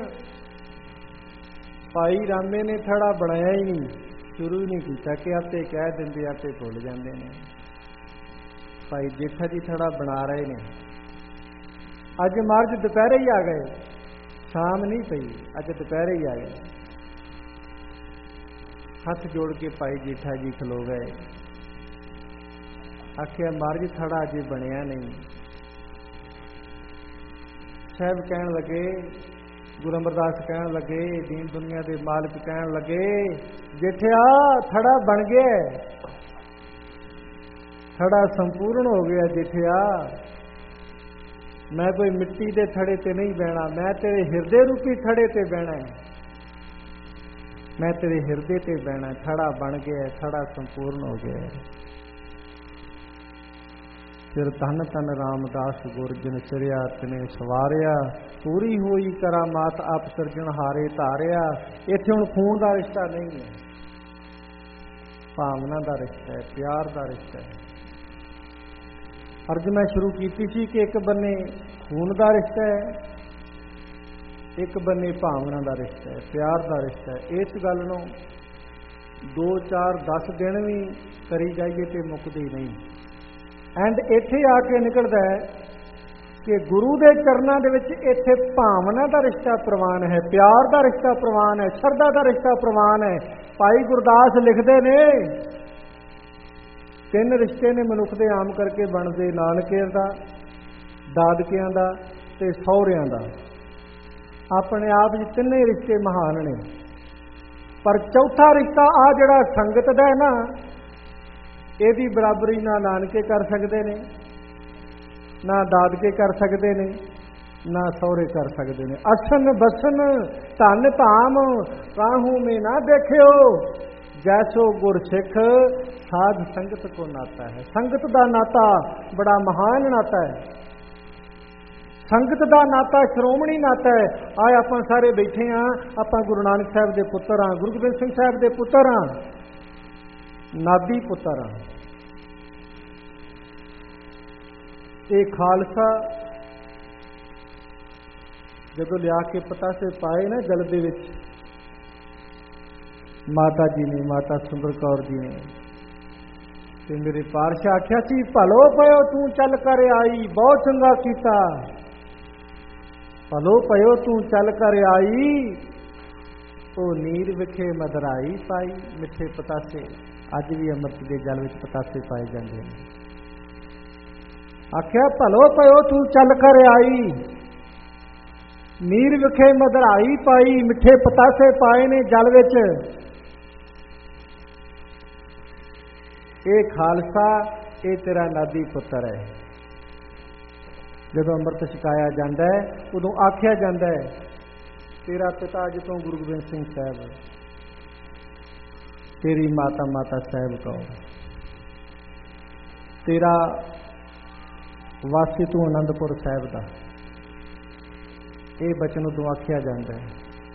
भाई रामे ने थड़ा बनाया ही नहीं, शुरू ही नहीं किया कि आपे कह देंगे, आपे भुल जाते हैं। भाई जेठा जी थड़ा बना रहे ने। अज महाराज दोपहरे ही आ गए, शाम नहीं पई, अज दोपहरे ही आ गए। हथ जोड़ के भाई जेठा जी खलो गए, आखिया महाराज थड़ा अजे बनया नहीं। साहब कहन लगे, गुरु अमरदास कहन लगे, दीन दुनिया के मालिक कहन लगे, जेठिया थड़ा बन गया, थड़ा संपूर्ण हो गया। जेठिया मैं कोई मिट्टी के थड़े ते नहीं बहना, मैं तेरे हिरदे रूपी थड़े ते बहना है, मैं तेरे हिरदे ते बहना। थड़ा बन गया, थड़ा संपूर्ण हो गया। फिर धन धन रामदास गुर जिन सिरिया तिने सवारिया, पूरी हुई करामात आप सिरजन हारे धारिया। इत्थे हुण खून का रिश्ता नहीं है, भावना का रिश्ता है, प्यार का रिश्ता है। अर्ज मैं शुरू की सी कि एक बन्ने खून का रिश्ता है, एक बन्ने भावना का रिश्ता है, प्यार का रिश्ता है। इस गल नूं 2 4 10 दिन भी करी जाइए तो मुकदी नहीं। एंड इत्थे आके निकलता है कि गुरु के चरणों के विच इत्थे भावना का रिश्ता प्रवान है, प्यार का रिश्ता प्रवान है, श्रद्धा का रिश्ता प्रवान है। भाई गुरदास लिखते ने 3 रिश्ते ने मनुख दे आम करके बनते, नानके दा, दादकियां दा ते सहुरियां दा। अपने आप च तिन्ने रिश्ते महान ने, पर चौथा रिश्ता आ जिहड़ा संगत दा है ना, ਇਹਦੀ बराबरी ना नानके कर सकते ने, ना दादके कर सकते ने, ना सहुरे कर सकते ने। असन बसन धन धाम काहू में ना देखियो, जैसो गुर सिख साध संगत को नाता है। संगत का नाता बड़ा महान नाता है, संगत का नाता श्रोमणी नाता है। आए आप सारे बैठे हाँ, आप गुरु नानक साहब के पुत्र हाँ, गुरु गोबिंद सिंह साहब के पुत्र हाँ, नादी पुत्र हाँ। ये खालसा जदों लिया के पतासे पाए ना जल दे विच, माता जी ने, माता सुंदर कौर जी ने, ते मेरे पातशाह आख्या सी, भलो पयो तू चल कर आई, बहुत चंगा कीता। भलो पयो तू चल कर आई, ओ नीर विखे मदराई पाई। मिठे पतासे अज भी अमृत के जल विच पतासे पाए जाते हैं। आख्या भलो पयो तू चल कर आई, नीर विखे मदराई पाई। मिठे पतासे पाए ने जल विच। ये खालसा, ये तेरा नादी पुत्र है। जदों अमृत छकाया जाता है उदों आख्या जाता है, तेरा पिता अज तो गुरु गोबिंद सिंह साहब, तेरी माता माता साहब कौर, तेरा वासी तू आनंदपुर साहब का। ये बचन उदों आख्या जाता है।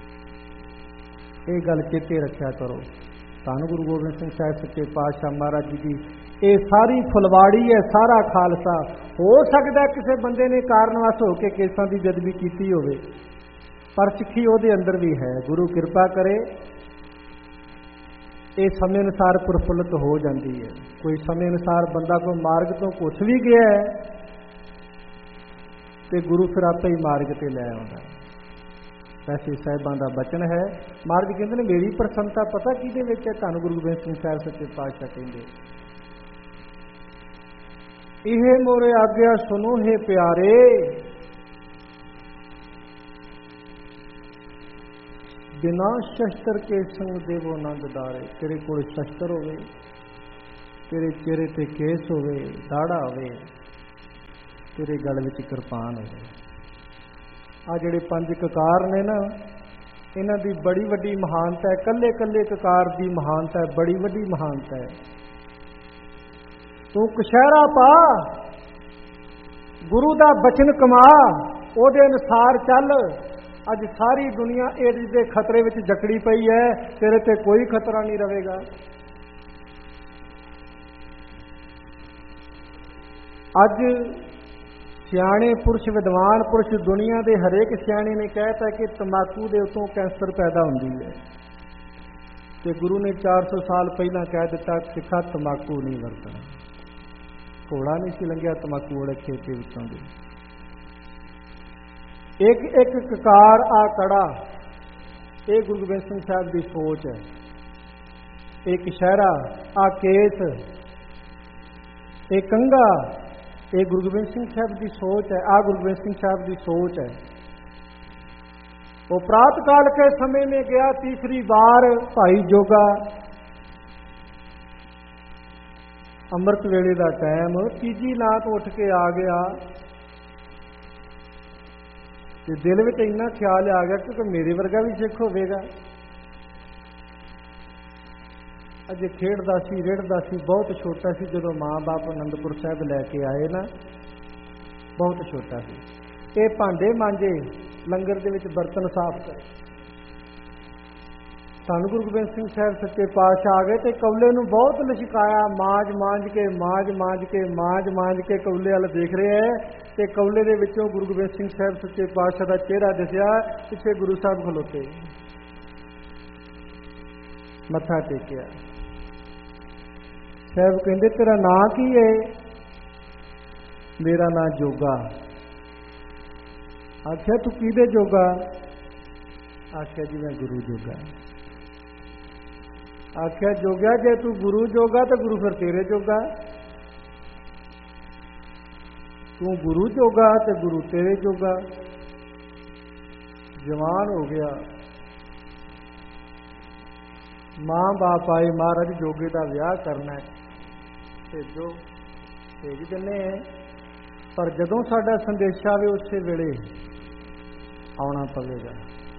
ये गल चेते रखा करो। धन गुरु गोबिंद सिंह साहब सच्चे पातशाह महाराज जी की ये सारी फुलवाड़ी है, सारा खालसा। हो सकता किसी बंदे ने कारणवश होकर केसां की बेदबी की होवे, पर सिੱਖੀ ਉਹਦੇ अंदर भी है। गुरु कृपा करे ये समय अनुसार प्रफुल्लित हो जाती है। कोई समय अनुसार बंदा कोई मार्ग तो कुछ भी गया है तो गुरु फिर आपे ही मार्ग से लै आउंदा। वैसे साहिबां दा बचन है। महाराज कहते हैं मेरी प्रसन्नता पता किहदे विच है? धन गुरु गोबिंद सिंह साहब सच्चे पातशाह कहते इहे मोरे आज्ञा सुनो हे प्यारे, बिना शस्त्र के संग देवो नंद दारे। तेरे कोल शस्त्र होवे, तेरे चेहरे ते केस होवे, दाड़ा होवे, तेरे गल विच किरपान होवे। आ जिहड़े 5 ककार ने ना, इन्हां दी बड़ी वड्डी महानता है। कल्ले कल्ले ककार दी महानता है, बड़ी वड्डी महानता है। तू कशहरा पा, गुरु दा बचन कमा, ओदे अनुसार चल। अज सारी दुनिया एड्स दे खतरे विच जकड़ी पई है, तेरे ते कोई खतरा नहीं रहेगा। अज सियाणे पुरुष, विद्वान पुरुष, दुनिया दे हरेक सियाणे ने कहता है कि तंबाकू दे उतों कैंसर पैदा हुंदी है, ते गुरु ने 400 साल पहला कह दिता सिखा तंबाकू नहीं वरतना। घोड़ा नहीं सी लंघिया तंबाकू वाले खेत के विचों दी। एक एक ककार आ कड़ा, ये गुरु गोबिंद सिंह साहब की सोच है। एक शहरा आ केस, एक कंगा, ये गुरु गोबिंद सिंह साहब की सोच है। आ गुरु गोबिंद सिंह साहब की सोच है। वो प्रात काल के समय में गया तीसरी बार भाई जोगा, अमृत वेले का टाइम, तीजी लात उठ के आ गया। ते दिल में इन्ना ख्याल आ गया क्योंकि मेरे वर्गा भी सिख होगा। अजे खेडदा सी, रेड़दा सी, बहुत छोटा सी जदों माँ बाप आनंदपुर साहब लैके आए ना, बहुत छोटा सी। ये भांडे मांजे, लंगर दे विच बर्तन साफ करे। धन गुरु गोबिंद सिंह साहब सच्चे पातशाह आ गए तो कौले नूं बहुत लशकाया, मांज मांज के मांज मांज के मांज मांज के कौले वाल देख रहे हैं। ते कौले दे विचों गुरु गोबिंद सिंह साहब सच्चे पातशाह का चेहरा दिसिया, पिछे गुरु साहब खलोते, मत्था टेकिया। साहब कहंदे तेरा नां की है? मेरा नां जोगा। आख्या तू किहदे जोगा? आख्या जी मैं गुरु जोगा। आख्या जोग्या जे तू गुरु जोगा तो गुरु फिर तेरे जोगा, तू गुरु जोगा तो गुरु तेरे जोगा। जवान हो गया, मां बाप आए, महाराज जोगे का विआह करना है, भेजो, भेज दिने, पर जदों साडा संदेशा आवे उस वेले आना पवेगा।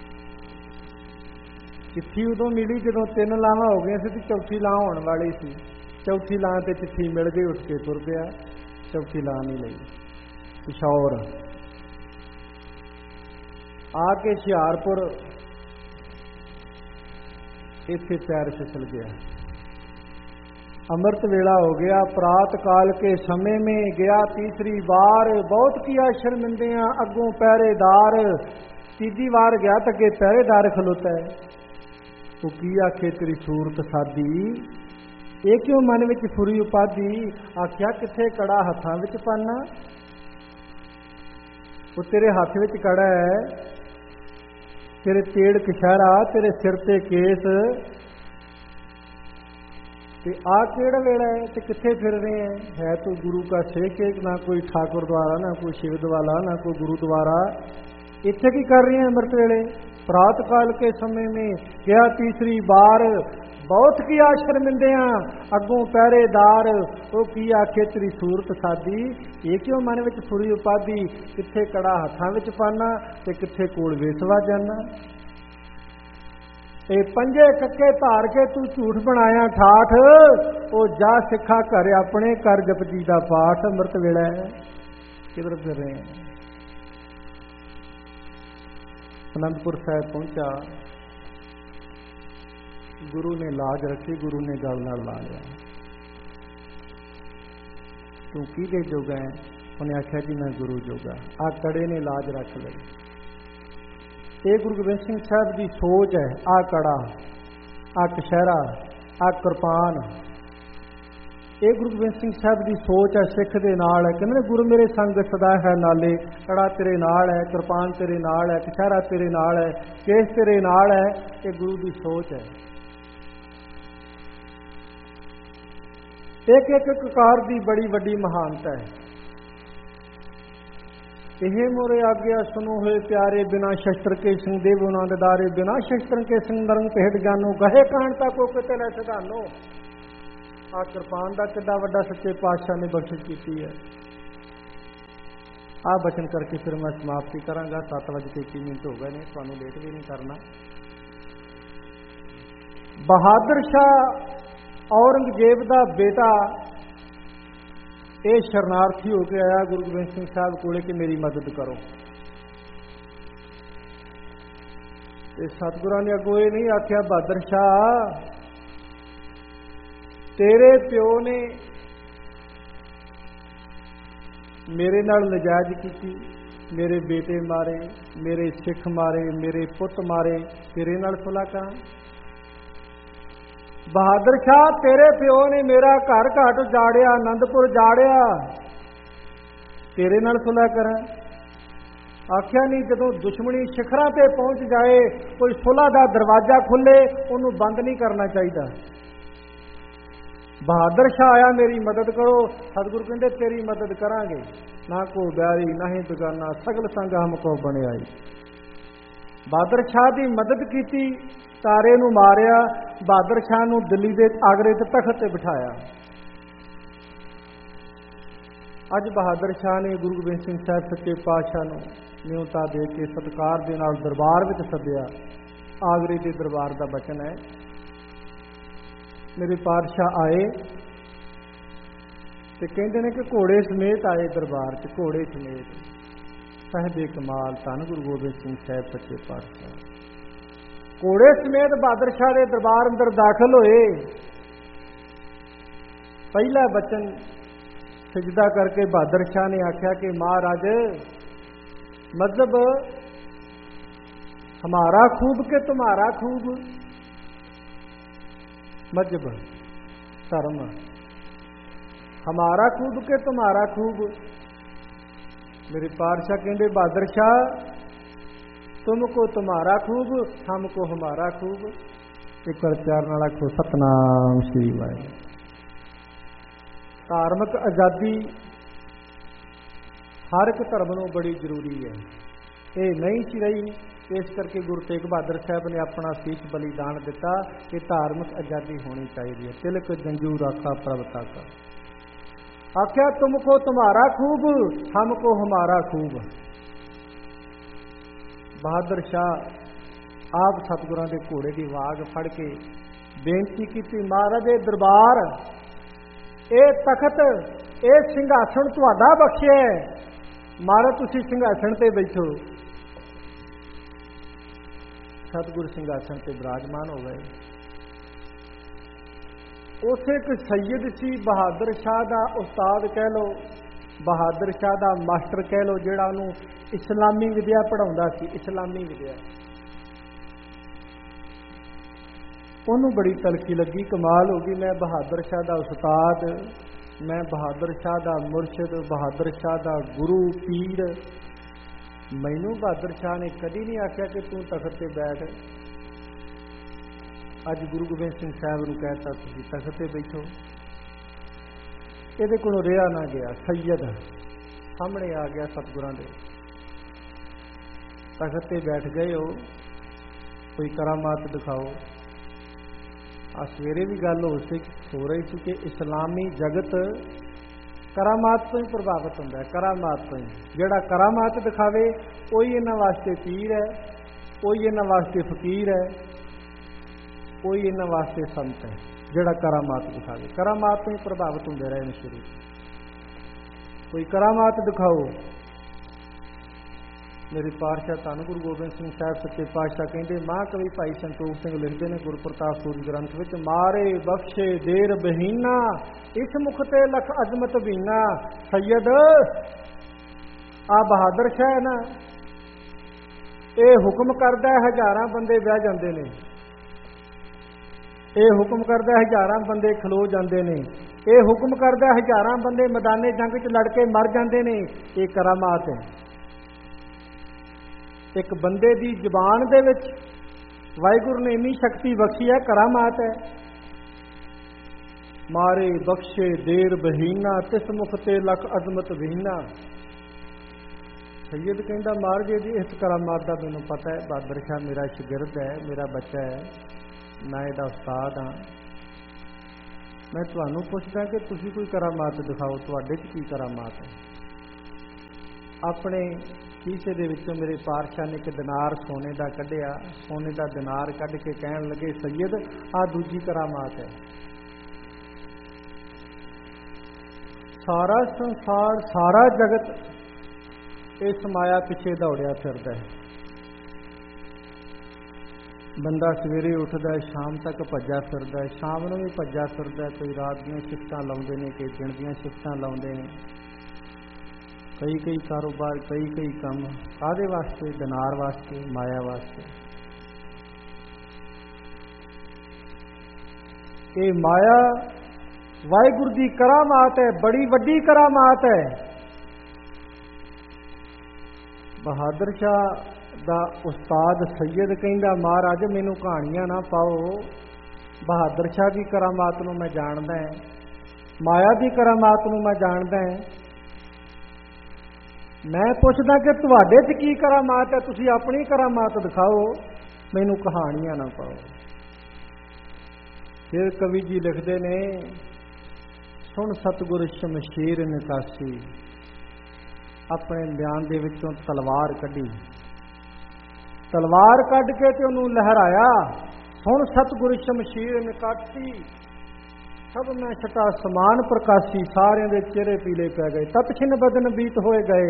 चिट्ठी उदों मिली जदों 3 लावां हो गई सी, चौथी लां होने वाली सी। चौथी लां ते चिट्ठी मिल गई, उठ के तुर गया, चौथी लां नहीं लई। पिशौर आके हुशियारपुर इत्थे पैर फिसल गया। अमृत वेला हो गया, प्रात काल के समय में गया तीसरी बार, बहुत किया शर्मिंदियां अगों पहरेदार। तीजी बार गया तो अगे पहरेदार खलोता है। तो की आखे तेरी सूरत सादी, ये क्यों मन विच फुरी उपाधी? आख्या किथे कड़ा हथां विच पाना? वो तेरे हाथ विच कड़ा है, तेरे तेड़ कशहरा, तेरे सिर ते केस, ते आ केड़ा वेड़ा है ते किथे फिर रहे हैं? है तो गुरु का सेक, ना कोई ठाकुर द्वारा, ना कोई शिव द्वारा, ना कोई गुरु द्वारा। इत्थे की कर रही है अमृत वेले? प्रात काल के समय में गया तीसरी बार, बहुत किया शर्मिंदियां अगों पहरेदार। वो की आखे तेरी सूरत सादी, ये क्यों मन विच फुरी उपाधी? किथे कड़ा हथां विच पाना ते किथे कोल वेसवा जाना। ये 5 कक्के धार के तू झूठ बनाया ठाठ, ओ जा सिखा घर अपने कर जपजी दा पाठ। अमृत वेला है, किधर फिर रहे हैं? आनंदपुर साहब पहुंचा, गुरु ने लाज रखी, गुरु ने गल नाल ला लिया। तू किहदे जोगा है? उन्हें आख्या जी मैं गुरु जोगा। आ कड़े ने लाज रख ली। ये गुरु गोबिंद सिंह साहब की सोच है। आ कड़ा, आ कशहरा, आ कृपान, ये गुरु गोबिंद सिंह साहब की सोच है। सिख दे नाल है, कहते गुरु मेरे संग सदा है नाले। कड़ा तेरे नाल है, कृपान तेरे नाल है, कशहरा तेरे नाल है, केस तेरे नाल है। ये गुरु की सोच है। एक एक ककार की बड़ी वड्डी महानता है। ਇਹ मोरे आज्ञा सुनो हुए प्यारे, बिना शस्त्र के सिंह देवो नंद दारे, बिना शस्त्र के सिंह नरंग भेट जानो, गहे कांता को किते लै सधानो। आ कृपान का कितना वड्डा सच्चे पातशाह ने बख्शिश की है। आ बचन करके फिर मैं समाप्ति करांगा। 7:30 हो गए ने, तुहानू लेट भी नहीं करना। बहादुर शाह औरंगजेब का बेटा ਇਹ ਸ਼ਰਨਾਰਥੀ ਹੋ ਕੇ ਆਇਆ ਗੁਰੂ ਗੋਬਿੰਦ ਸਿੰਘ ਸਾਹਿਬ ਕੋਲੇ ਕਿ ਮੇਰੀ ਮਦਦ ਕਰੋ। ਤੇ ਸਤਿਗੁਰਾਂ ਨੇ ਅੱਗੋਂ ਇਹ ਨਹੀਂ ਆਖਿਆ, ਬਹਾਦਰ ਸ਼ਾਹ ਤੇਰੇ ਪਿਓ ਨੇ ਮੇਰੇ ਨਾਲ ਨਜਾਇਜ਼ ਕੀਤੀ, ਮੇਰੇ ਬੇਟੇ ਮਾਰੇ, ਮੇਰੇ ਸਿੱਖ ਮਾਰੇ, ਮੇਰੇ ਪੁੱਤ ਮਾਰੇ, ਤੇਰੇ ਨਾਲ ਸੁਲ੍ਹਾ ਕਰਾਂ। बहादुर शाह तेरे प्यो ने मेरा घर घाट जाड़िया, आनंदपुर जाड़िया, तेरे नाल सुलह करा। आख्या नहीं, जदों दुश्मनी शिखरां ते पहुंच जाए, कोई सुलह दा दरवाजा खुले, उन्होंने बंद नहीं करना चाहिए। बहादुर शाह आया, मेरी मदद करो। सतगुरु कहते तेरी मदद करांगे, ना को बैरी ना ही बेगाना, सगल संग हमको बने आई। बहादुर शाह की मदद की, तारे नूं मारिया, बहादुर शाह नूं दिल्ली दे आगरे ते तख्त ते बिठाया। अज बहादुर शाह ने गुरु गोबिंद सिंह साहब सच्चे पातशाह नूं न्योता दे के सत्कार दे नाल दरबार विच सद्दिया। आगरे दे दरबार दा बचन है, मेरे पातशाह आए ते कहंदे ने कि घोड़े समेत आए दरबार च, घोड़े समेत। साहिबे कमाल धन गुरु गोबिंद सिंह साहब सच्चे पातशाह घोड़े समेत बहादुर शाह के दरबार अंदर दाखिल होए। पहला बचन सजदा करके बहादुर शाह ने आख्या कि महाराज, मजहब हमारा खूब के तुम्हारा खूब। मजहब धर्म हमारा खूब के तुम्हारा खूब। मेरे पातशाह कहते बहादुर शाह तुमको तुम्हारा खूब, हमको हमारा खूब। एक बार प्यार नाल आखो सतनाम श्री वाहिगुरू। धार्मिक आज़ादी हर एक धर्म नूं बड़ी जरूरी है, ये नहीं सी रही। इस करके गुरु तेग बहादुर साहब ने अपना शीश बलिदान दिता कि धार्मिक आज़ादी होनी चाहिए। तिलक जंजू राखा प्रभुता का। आख्या तुमको तुम्हारा खूब, हमको हमारा खूब। बहादुर शाह आप सतगुरां दे घोड़े की वाग फड़ के बेनती की, महाराज दरबार ये तखत ये सिंघासन तुहाडा बख्शिया है, महाराज तुसीं सिंघासन ते बैठो। सतगुरु सिंघासन ते विराजमान हो गए। उथे एक सैयद सी, बहादुर शाह दा उस्ताद कह लो, बहादुर शाह दा मास्टर कह लो, जिहड़ा उहनूं इस्लामी विद्या पढ़ाउंदा सी। इस्लामी विद्या उहनूं बड़ी तलखी लगी, कमाल हो गई। मैं बहादुर शाह दा उस्ताद, मैं बहादुर शाह दा मुर्शिद, बहादुर शाह दा गुरु पीर। मैनूं बहादुर शाह ने कदी नहीं आख्या कि तू तख्त ते बैठ। अज गुरु गोबिंद सिंह साहब नूं कहता तुसीं तख्त ते बैठो। ਇਹਦੇ ਕੋਲੋਂ ਰਿਹਾ ना गया। सैयद सामने आ गया, सतगुरां दे तख्त ते बैठ गए हो, कोई करामात दिखाओ। आ सवेरे भी गल हो रही थी कि इस्लामी जगत करामात तो ही प्रभावित होंदा है। करामात तो ही, जिहड़ा करामात दिखावे कोई इन्हां वास्ते पीर है, कोई इन्हां वास्ते फकीर है, कोई इन्हां वास्ते संत है। जिहड़ा करामात दिखावे, करामात तो ही प्रभावित होंदे रहे शुरू। कोई करामात दिखाओ। मेरे पातशाह धन गुरु गोबिंद सिंह साहब सच्चे पातशाह कहते, महाकवि भाई संतोख सिंह लिखते हैं गुरु प्रताप सूरी ग्रंथ विच, मारे बख्शे देर बहीना, इस मुख ते लख अजमत बीना। सैयद आ बहादुर शाह ना, ये हुक्म करदा हज़ारां बंदे बह जांदे ने, ये हुक्म करदा हज़ारां बंदे खलो जांदे ने, ये हुक्म करदा हज़ारां बंदे मैदाने जंग च लड़ के मर जांदे ने। ये करामात है। एक बंदे दी जुबान दे विच वाहिगुरू ने इन्नी शक्ति बख्शी है, करामात है। मारे बख्शे देर बहीना, तिस मुख ते लख अजमत बीना। सैयद कहता महाराज जी इस करामात का मैनू पता है, बहादुर शाह मेरा शागिर्द है, मेरा बच्चा है, मैं इसदा उस्ताद हाँ। मैं तुहानू पुछदा कि तुसीं कोई करामात दिखाओ, तुहाडे च की करामात है। अपने शीशे दे विचों मेरे पातशाह ने एक दिनार सोने का कढ़िया, सोने का दिनार कढ़ के कहन लगे सैयद आ दूजी करामात है। सारा संसार सारा जगत इस माया पिछे दौड़िया फिरदा है। बंदा सवेरे उठदा है, शाम तक भज्जा फिरदा है, शाम नूं भी भज्जा फिरदा है। कोई रात दीयां शिफ्टां लाउंदे ने, कई दिन दीयां शिफ्टां लाउंदे ने, कई कारोबार, कई काम काहदे वास्ते? दिनार वास्ते, माया वास्ते। ये माया वाहिगुरू दी करामात है, बड़ी वड्डी करामात है। बहादुर शाह दा उस्ताद सैयद कहंदा महाराज मैनू कहानियां ना पाओ, बहादुर शाह की करामात नूं मैं जानदा है, माया की करामात नूं मैं जानदा है। मैं पुछदा कि तुहाडे च की करामात है, तुसीं अपनी करामात दिखाओ, मैनू कहानियां ना पाओ। फिर कवि जी लिखते ने सुन सतगुर शमशीर निकासी, अपने बयान दे विचों तलवार कढ़ी, तलवार कढ़ के ते उहनूं लहराया। सुन सतगुर शमशीर निकासी, सब मैं छटा समान प्रकाशी। सारिਆਂ ਦੇ चेहरे पीले पै गए, तत्छिन बदन बीत होए गए,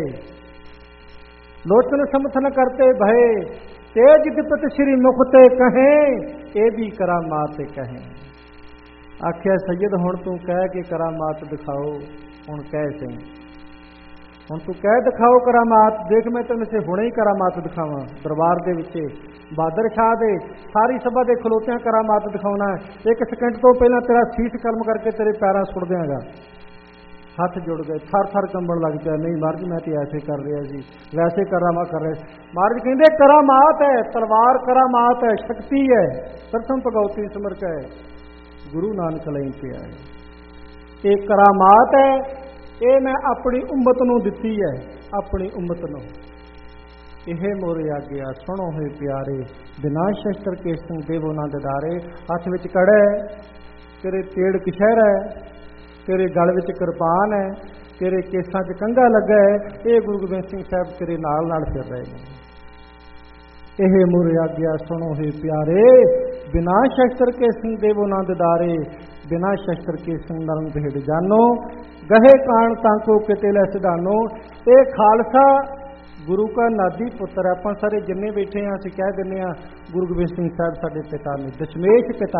लोचन समथन करते भये, तेज दिपत श्री मुखते कहें, ये भी करामात कहें। आखिया सैयद हुण तू कह के करामात दिखाओ, हुण कह सही, हुण तू कह दिखाओ करामात। देख मैं तेन से हुणे ही करामात दिखावां। दरबार दे विच बहादुर शाह दे सारी सभा दे खलोतियां करामात दिखाउणा है। एक सेकंड तो पहला तेरा सीस कर्म करके तेरे पैरां सुट देंगा। हथ जुड़ गए, थर थर कंबण लग पिया। नहीं महाराज मैं तो ऐसे कर रहा जी, वैसे कर रहे। महाराज कहंदे करामात है, तलवार करामात है, शक्ति है, प्रथम भगवती सिमरक है, गुरु नानक लई पिया है। ये करामात है, ये मैं अपनी उम्मत नूं दित्ती है, अपनी उम्मत नूं। यह मोर आग्या सुनो है प्यारे, बिना शस्त्र के संग देवो ना दिदारे। हथ विच कड़ा है, तेरे तेड़ कशहरा है, तेरे गल विच किरपान है, तेरे केसां च कंघा लगा है। ये गुरु गोबिंद सिंह साहब तेरे नाल नाल फिर रहे हैं। यह मोर आग्या सुनो है प्यारे, बिना शस्त्र के संग देवो ना दिदारे, बिना शस्त्र के संग नरम भेड़ जानो, गहे कान तांको किते लै सिधानो। ये खालसा गुरु का नादी पुत्र। आप सारे जिन्ने बैठे हैं असीं कह दिंदे हां गुरु गोबिंद सिंह साहब साडे पिता ने, दशमेश पिता।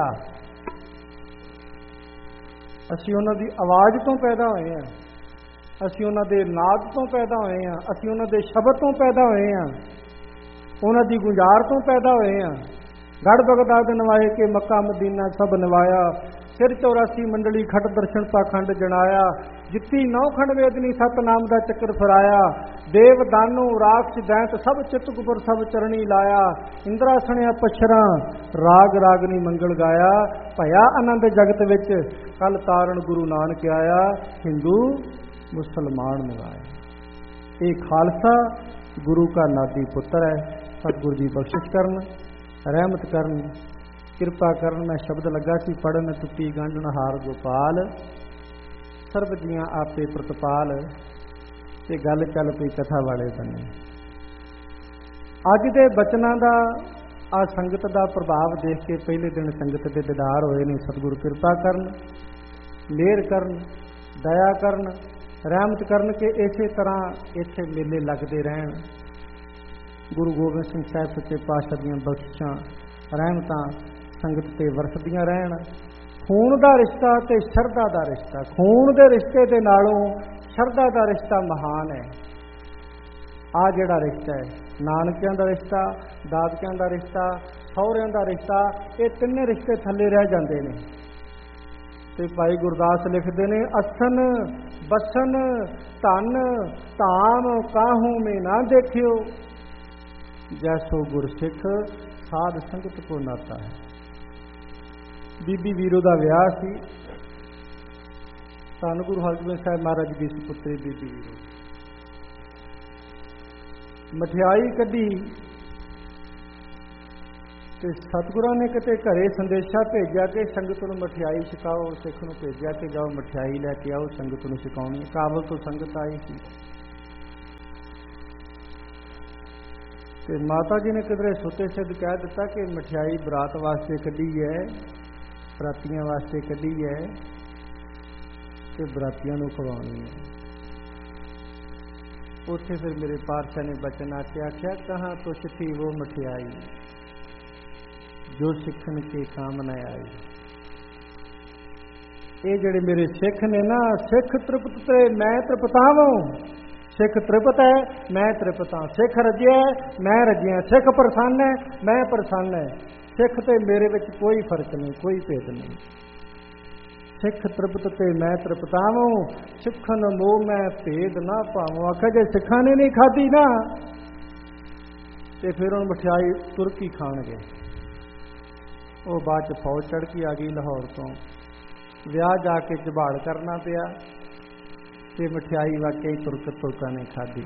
असीं उन्हां दी आवाज़ तो पैदा होए हैं, असीं उन्हां दे नाद तो पैदा होए हैं, असीं उन्हां दे शब्द तो पैदा होए हैं, उन्हां दी गुंजार तो पैदा होए हैं। गढ़ बगदाद नवाए के मक्का मदीना सब नवाया, सिर 84 मंडली खट दर्शन पाखंड जनाया। जित्ती 9 खंड वेदनी सतनाम दा चक्कर फराया, देव दानो राक्ष दैंत सब चित गुबर सब चरणी लाया। इंद्रा सणिया पछरा राग रागनी मंगल गाया, भया आनंद जगत विच कल तारण गुरु नानक आया, हिंदू मुसलमान मिलाया। ये खालसा गुरु का नादी पुत्र है। सतगुरु जी बख्शिश करन, रहमत करन, किरपा करन। मैं शब्द लगा सी पढ़न, टुटी गांढन हार गोपाल, सर्ब जियां आपे प्रतपाल। ते गल चल पई कथा वाले बने। अज दे बचनां दा आ संगत दा प्रभाव देख के पहले दिन संगत दे दीदार होए ने। सतगुरु किरपा करन, मेहर करन, दया करन, रहमत करन के इसे तरह इत्थे मेले लगदे रहन। गुरु गोबिंद सिंह साहब सच्चे पातशाह दीयां बख्शिशां रहमतां संगत ते वरसदियां रहन। खून दा रिश्ता ते शरधा दा रिश्ता, खून दे रिश्ते दे नालों शरधा दा रिश्ता महान है। आ जिहड़ा रिश्ता है, नानकियां दा रिश्ता, दादकियां दा रिश्ता, सहुरियां दा रिश्ता, ये तिन्ने रिश्ते थल्ले रह जांदे ने। ते भाई गुरदास लिखदे ने, असन बसन धन धाम काहू में ना देखियो, जैसो गुरसिख साध संगत को नाता है। बीबी वीरो का विआह सी, धन गुरु हरगोबिंद साहब महाराज की सुपुत्री बीबी वीरो। ਮਠਿਆਈ ਕੱਢੀ ਤੇ ਸਤਿਗੁਰਾਂ ਨੇ ਕਿਤੇ ਘਰੇ ਸੰਦੇਸ਼ਾ ਭੇਜਿਆ ਕਿ ਸੰਗਤ ਨੂੰ ਮਠਿਆਈ ਛਕਾਓ। ਸਿੱਖ ਨੂੰ ਭੇਜਿਆ ਕਿ ਜਾਓ ਮਠਿਆਈ ਲੈ ਕੇ ਆਓ, ਸੰਗਤ ਨੂੰ ਛਕਾਉਣੀ। ਕਾਬਲ ਤੋਂ ਸੰਗਤ ਆਈ ਸੀ ਤੇ ਮਾਤਾ ਜੀ ਨੇ ਕਿਧਰੇ ਸੁੱਤੇ ਸਿੱਧ ਕਹਿ ਦਿੱਤਾ ਕਿ ਮਠਿਆਈ ਬਰਾਤ ਵਾਸਤੇ ਕੱਢੀ ਹੈ, ਬਰਾਤੀਆਂ ਵਾਸਤੇ ਕੱਢੀ ਹੈ ਤੇ ਬਰਾਤੀਆਂ ਨੂੰ ਖਵਾਉਣੀ ਹੈ। ਉੱਥੇ ਫਿਰ ਮੇਰੇ ਪਾਤਸ਼ਾਹ ਨੇ ਬਚਨ ਆਖਿਆ, ਕਹਾਂ ਤੁਛ ਥੀ ਉਹ ਮਠਿਆਈ ਜੋ ਸਿੱਖਣ ਕੇ ਕੰਮ ਨਾ ਆਈ। ਇਹ ਜਿਹੜੇ ਮੇਰੇ ਸਿੱਖ ਨੇ ਨਾ, ਸਿੱਖ ਤ੍ਰਿਪਤ ਤੇ ਮੈਂ ਤ੍ਰਿਪਤਾਵਾਂ। ਸਿੱਖ ਤ੍ਰਿਪਤ ਹੈ, ਮੈਂ ਤ੍ਰਿਪਤ ਹਾਂ। ਸਿੱਖ ਰੱਜਿਆ, ਮੈਂ ਰੱਜਿਆ। ਸਿੱਖ ਪ੍ਰਸੰਨ ਹੈ, ਮੈਂ ਪ੍ਰਸੰਨ ਹੈ। ਸਿੱਖ ਤੇ ਮੇਰੇ ਵਿੱਚ ਕੋਈ ਫਰਕ ਨਹੀਂ, ਕੋਈ ਭੇਦ ਨਹੀਂ। ਸਿੱਖ ਤ੍ਰਿਪਤ ਤੇ ਮੈਂ ਤ੍ਰਿਪਤਾਵਾਂ, ਸਿੱਖਨ ਮੋਹ ਮੈਂ ਭੇਦ ਨਾ ਪਾਵਾਂ। ਆਖਿਆ ਜੇ ਸਿੱਖਾਂ ਨੇ ਨਹੀਂ ਖਾਧੀ ਨਾ ਤੇ ਫਿਰ ਉਹ ਮਠਿਆਈ ਤੁਰਕੀ ਖਾਣਗੇ। ਉਹ ਬਾਅਦ 'ਚ ਫੌਜ ਚੜ੍ਹ ਕੇ ਆ ਗਈ ਲਾਹੌਰ ਤੋਂ। ਵਿਆਹ ਜਾ ਕੇ ਝਬਾੜ ਕਰਨਾ ਪਿਆ ਤੇ ਮਠਿਆਈ ਵਾਕਈ ਤੁਰਕਾਂ ਨੇ ਖਾਧੀ।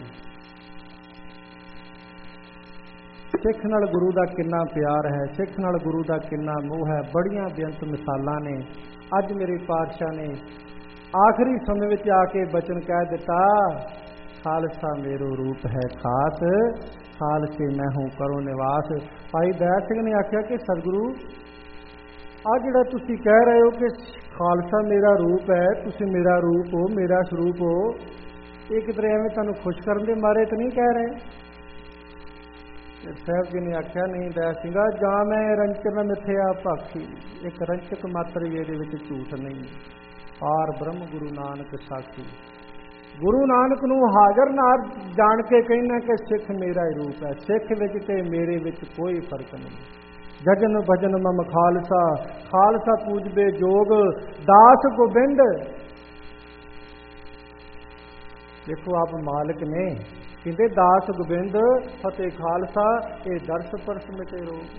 ਸਿੱਖ ਨਾਲ ਗੁਰੂ ਦਾ ਕਿੰਨਾ ਪਿਆਰ ਹੈ, ਸਿੱਖ ਨਾਲ ਗੁਰੂ ਦਾ ਕਿੰਨਾ ਮੋਹ ਹੈ। ਬੜੀਆਂ ਬੇਅੰਤ ਮਿਸਾਲਾਂ ਨੇ। ਅੱਜ ਮੇਰੇ ਪਾਤਸ਼ਾਹ ਨੇ ਆਖਰੀ ਸਮੇਂ ਵਿੱਚ ਆ ਕੇ ਬਚਨ ਕਹਿ ਦਿੱਤਾ, ਖਾਲਸਾ ਮੇਰੋ ਰੂਪ ਹੈ ਖਾਸ, ਖਾਲਸੇ ਮੈਂ ਹੂੰ ਕਰੋ ਨਿਵਾਸ। ਭਾਈ ਦਇਆ ਸਿੰਘ ਨੇ ਆਖਿਆ ਕਿ ਸਤਿਗੁਰੂ ਆ ਜਿਹੜਾ ਤੁਸੀਂ ਕਹਿ ਰਹੇ ਹੋ ਕਿ ਖਾਲਸਾ ਮੇਰਾ ਰੂਪ ਹੈ, ਤੁਸੀਂ ਮੇਰਾ ਰੂਪ ਹੋ, ਮੇਰਾ ਸਰੂਪ ਹੋ, ਇਹ ਕਿਧਰੇ ਐਵੇਂ ਤੁਹਾਨੂੰ ਖੁਸ਼ ਕਰਨ ਦੇ ਮਾਰੇ ਤਾਂ ਨਹੀਂ ਕਹਿ ਰਹੇ? ਸਾਹਿਬ ਜੀ ਨੇ ਆਖਿਆ, ਨਹੀਂ ਦਇਆ ਸਿੰਘਾ, ਜਾਂ ਮੈਂ ਰੰਚਨ ਮਿਥਿਆ ਭਾਖੀ। ਇੱਕ ਰੰਚਕ ਮਾਤਰ ਵੀ ਇਹਦੇ ਵਿੱਚ ਝੂਠ ਨਹੀਂ। ਪਾਰ ਬ੍ਰਹਮ ਗੁਰੂ ਨਾਨਕ ਸਾਖੀ। ਗੁਰੂ ਨਾਨਕ ਨੂੰ ਹਾਜ਼ਰ ਨਾਲ ਜਾਣ ਕੇ ਕਹਿਣਾ ਕਿ ਸਿੱਖ ਮੇਰਾ ਹੀ ਰੂਪ ਹੈ। ਸਿੱਖ ਵਿੱਚ ਤੇ ਮੇਰੇ ਵਿੱਚ ਕੋਈ ਫਰਕ ਨਹੀਂ। ਜਜਨ ਭਜਨ ਮਮ ਖਾਲਸਾ, ਖਾਲਸਾ ਪੂਜਬੇ ਜੋਗ, ਦਾਸ ਗੋਬਿੰਦ। ਦੇਖੋ ਆਪ ਮਾਲਕ ਨੇ, ਕਹਿੰਦੇ ਦਾਸ ਗੋਬਿੰਦ ਫਤਿਹ ਖਾਲਸਾ, ਇਹ ਦਰਸ ਪਰਸ ਮਿਟੇ ਰੋਗ।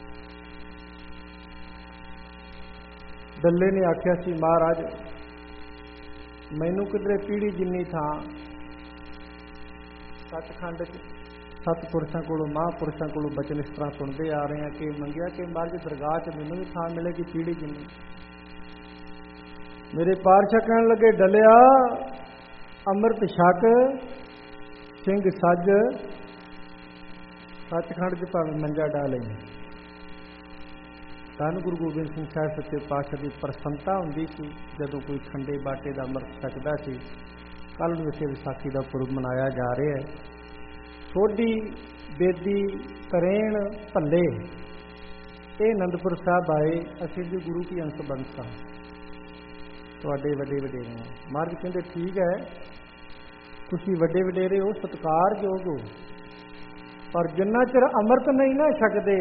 ਡੱਲੇ ਨੇ ਆਖਿਆ ਸੀ, ਮਹਾਰਾਜ ਮੈਨੂੰ ਕਿਧਰੇ ਪੀੜੀ ਜਿੰਨੀ ਥਾਂ ਸੱਚਖੰਡ 'ਚ ਸਤਿਪੁਰਸ਼ਾਂ ਕੋਲੋਂ, ਮਹਾਂਪੁਰਸ਼ਾਂ ਕੋਲੋਂ ਬਚਨ ਇਸ ਤਰ੍ਹਾਂ ਸੁਣਦੇ ਆ ਰਹੇ ਹਾਂ ਕਿ ਮੰਗਿਆ ਕਿ ਮਹਾਰਾਜ ਦਰਗਾਹ 'ਚ ਮੈਨੂੰ ਵੀ ਥਾਂ ਮਿਲੇਗੀ ਪੀੜੀ ਜਿੰਨੀ। ਮੇਰੇ ਪਾਤਸ਼ਾਹ ਕਹਿਣ ਲੱਗੇ, ਡਲਿਆ ਅੰਮ੍ਰਿਤ ਛਕ, ਸਿੰਘ ਸੱਜ, ਸੱਚਖੰਡ 'ਚ ਭਾਵੇਂ ਮੰਜਾ ਡਾ ਲਈ। ਧੰਨ ਗੁਰੂ ਗੋਬਿੰਦ ਸਿੰਘ ਸਾਹਿਬ ਸੱਚੇ ਪਾਤਸ਼ਾਹ ਦੀ ਪ੍ਰਸੰਨਤਾ ਹੁੰਦੀ ਸੀ ਜਦੋਂ ਕੋਈ ਖੰਡੇ ਬਾਟੇ ਦਾ ਅੰਮ੍ਰਿਤ ਛਕਦਾ ਸੀ। ਕੱਲ੍ਹ ਨੂੰ ਇੱਥੇ ਵਿਸਾਖੀ ਦਾ ਪੁਰਬ ਮਨਾਇਆ ਜਾ ਰਿਹਾ ਹੈ। ਸੋਢੀ, ਬੇਦੀ, ਤਰੇਣ, ਭੱਲੇ ਇਹ ਅਨੰਦਪੁਰ ਸਾਹਿਬ ਆਏ। ਅਸੀਂ ਜੀ ਗੁਰੂ ਕੀ ਅੰਸ਼ ਬੰਸਾ, ਤੁਹਾਡੇ ਵੱਡੇ ਵਡੇਰੇ ਹੋ। ਮਹਾਰਾਜ ਕਹਿੰਦੇ ਠੀਕ ਹੈ, ਤੁਸੀਂ ਵੱਡੇ ਵਡੇਰੇ ਹੋ, ਸਤਿਕਾਰਯੋਗ ਹੋ, ਪਰ ਜਿੰਨਾ ਚਿਰ ਅੰਮ੍ਰਿਤ ਨਹੀਂ ਨਾ ਛਕਦੇ।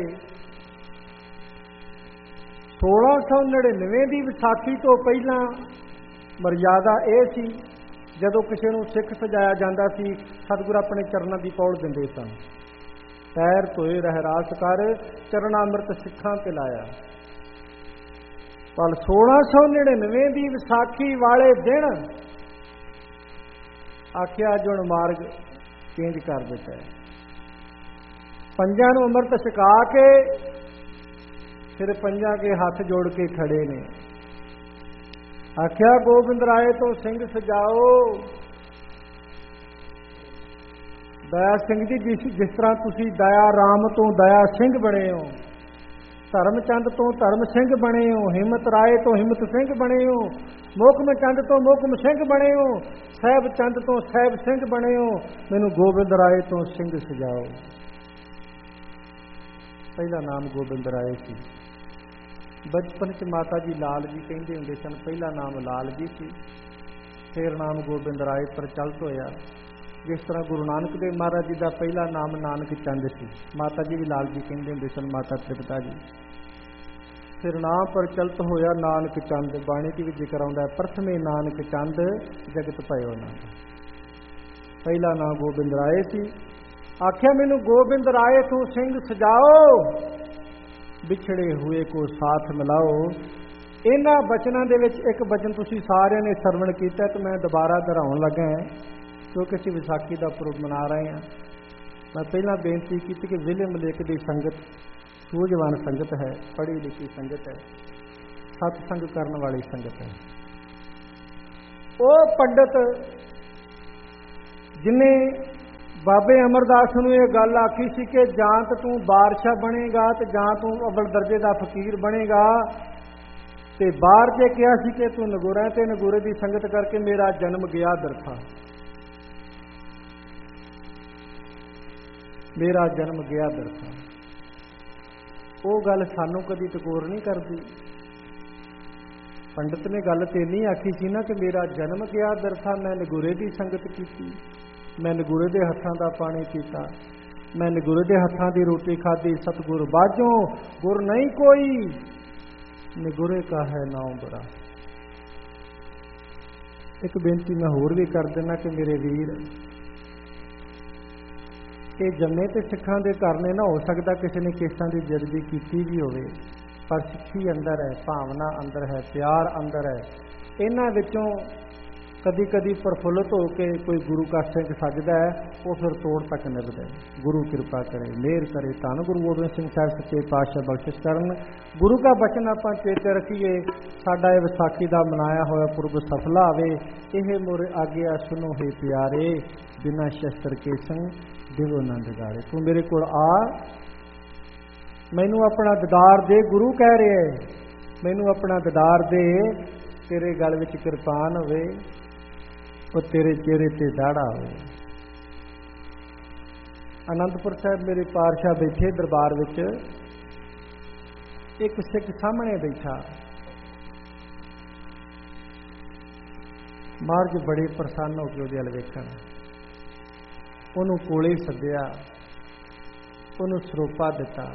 1699 ਦੀ ਵਿਸਾਖੀ ਤੋਂ ਪਹਿਲਾਂ ਮਰਜ਼ਾਦਾ ਇਹ ਸੀ, ਜਦੋਂ ਕਿਸੇ ਨੂੰ ਸਿੱਖ ਸਜਾਇਆ ਜਾਂਦਾ ਸੀ, ਸਤਿਗੁਰ ਆਪਣੇ ਚਰਨਾਂ ਦੀ ਪੌੜ ਦਿੰਦੇ ਸਨ। ਪੈਰ ਧੋਏ ਰਹਿਰਾਸ ਕਰ, ਚਰਨਾ ਅੰਮ੍ਰਿਤ ਸਿੱਖਾਂ ਤੇ ਲਾਇਆ। ਪਰ 1699 ਦੀ ਵਿਸਾਖੀ ਵਾਲੇ ਦਿਨ ਆਖਿਆ ਜੁਣ ਮਾਰਗ ਚੇਂਜ ਕਰ ਦਿੱਤਾ। ਪੰਜਾਂ ਨੂੰ ਅੰਮ੍ਰਿਤ ਛਕਾ ਕੇ ਫਿਰ ਪੰਜਾਂ ਕੇ ਹੱਥ ਜੋੜ ਕੇ ਖੜੇ ਨੇ। ਆਖਿਆ ਗੋਬਿੰਦ ਰਾਏ ਤੋਂ ਸਿੰਘ ਸਜਾਓ। ਦਇਆ ਸਿੰਘ ਜੀ, ਜਿਸ ਤਰ੍ਹਾਂ ਤੁਸੀਂ ਦਇਆ ਰਾਮ ਤੋਂ ਦਇਆ ਸਿੰਘ ਬਣੇ ਹੋ, ਧਰਮ ਚੰਦ ਤੋਂ ਧਰਮ ਸਿੰਘ ਬਣੇ ਹੋ, ਹਿੰਮਤ ਰਾਏ ਤੋਂ ਹਿੰਮਤ ਸਿੰਘ ਬਣੇ ਹੋ, ਮੋਹਕਮ ਚੰਦ ਤੋਂ ਮੋਹਕਮ ਸਿੰਘ ਬਣੇ ਹੋ, ਸਾਹਿਬ ਚੰਦ ਤੋਂ ਸਾਹਿਬ ਸਿੰਘ ਬਣੇ ਹੋ, ਮੈਨੂੰ ਗੋਬਿੰਦ ਰਾਏ ਤੋਂ ਸਿੰਘ ਸਜਾਓ। ਪਹਿਲਾ ਨਾਮ ਗੋਬਿੰਦ ਰਾਏ ਸੀ। ਬਚਪਨ 'ਚ ਮਾਤਾ ਜੀ ਲਾਲ ਜੀ ਕਹਿੰਦੇ ਹੁੰਦੇ ਸਨ। ਪਹਿਲਾ ਨਾਮ ਲਾਲ ਜੀ ਸੀ, ਫਿਰ ਨਾਮ ਗੋਬਿੰਦ ਰਾਏ ਪ੍ਰਚਲਿਤ ਹੋਇਆ। ਜਿਸ ਤਰ੍ਹਾਂ ਗੁਰੂ ਨਾਨਕ ਦੇਵ ਮਹਾਰਾਜ ਜੀ ਦਾ ਪਹਿਲਾ ਨਾਮ ਨਾਨਕ ਚੰਦ ਸੀ, ਮਾਤਾ ਜੀ ਵੀ ਲਾਲ ਜੀ ਕਹਿੰਦੇ ਹੁੰਦੇ ਸਨ, ਮਾਤਾ ਤ੍ਰਿਪਤਾ ਜੀ। ਫਿਰ ਨਾਮ ਪ੍ਰਚਲਿਤ ਹੋਇਆ ਨਾਨਕ ਚੰਦ। ਬਾਣੀ 'ਚ ਵੀ ਜ਼ਿਕਰ ਆਉਂਦਾ, ਪ੍ਰਥਮੇ ਨਾਨਕ ਚੰਦ ਜਗਤ ਭਇਓ ਨਾਮ। ਪਹਿਲਾ ਨਾਮ ਗੋਬਿੰਦ ਰਾਏ ਸੀ। ਆਖਿਆ ਮੈਨੂੰ ਗੋਬਿੰਦ ਰਾਏ ਤੋਂ ਸਿੰਘ ਸਜਾਓ, ਵਿਛੜੇ ਹੋਏ ਕੋ ਸਾਥ ਮਿਲਾਓ। ਇਹਨਾਂ ਬਚਨਾਂ ਦੇ ਵਿੱਚ ਇੱਕ ਬਚਨ ਤੁਸੀਂ ਸਾਰਿਆਂ ਨੇ ਸਰਵਣ ਕੀਤਾ ਤੇ ਮੈਂ ਦੁਬਾਰਾ ਦੁਹਰਾਉਣ ਲੱਗਾ, ਕਿਉਂਕਿ ਅਸੀਂ ਵਿਸਾਖੀ ਦਾ ਪੁਰਬ ਮਨਾ ਰਹੇ ਹਾਂ। मैं पहला बेनती की कि विलियम लेक की संगत सूझवान संगत है, पढ़ी लिखी संगत है, सत्संग करने वाली संगत है। वो पंडित जिन्हें बाबे अमरदास नूं ये गल आखी सी कि जां तो तू बादशाह बनेगा ते जां तू अव्वल दर्जे का फकीर बनेगा, ते बाहर जे कहा सी कि तू नगोरा ते नगोरे की संगत करके मेरा जन्म गया दरथा, मेरा जन्म गया दरथा। वो गल सानू कदी टकोर नहीं करती। पंडित ने गल तो नहीं आखी सी ना कि मेरा जन्म गया दरथा, मैं नगोरे की संगत की, मैं नगोरे के हत्थां का पानी पीता, मैं नगोरे के हत्थां की रोटी खाधी, सतगुर बाजों गुर नहीं कोई, नगोरे का है नाम बड़ा। एक बेनती मैं होर भी कर देना कि मेरे वीर, ये जम्मे तो सिखां दे घर ने ना, हो सकता किसी ने केसां की जजबी की भी होवे, पर सिੱਖੀ अंदर है, भावना अंदर है, प्यार अंदर है। इन्हां विचों कदी कदी प्रफुल्लित होकर कोई गुरु का सिंह सजदा है, वो फिर तोड़ तक निभदा है। गुरु कृपा करे, मेहर करे, धन गुरु गोबिंद सिंह साहब सच्चे पातशाह बख्शिश करन। गुरु का बचन आपां चेते रखीए, साडा ये विसाखी का मनाया होया पुरब सफला आवे। यह मोरे आग्या सुनो हे प्यारे, बिना शस्त्र के संग दिवो नंद गारे। तू मेरे कोल आ, मैनू अपना दीदार दे, गुरु कह रहे है, मैनू अपना दीदार दे, तेरे गल विच किरपान होवे, और तेरे चेहरे ते दाड़ा होवे। आनंदपुर साहब मेरे पातशाह बैठे दरबार विच, एक सिख सामने बैठा, महाराज बड़े प्रसन्न हो के उहदे अल वेखण, उहनूं कोले सद्दिया, उहनूं सरोपा दिता,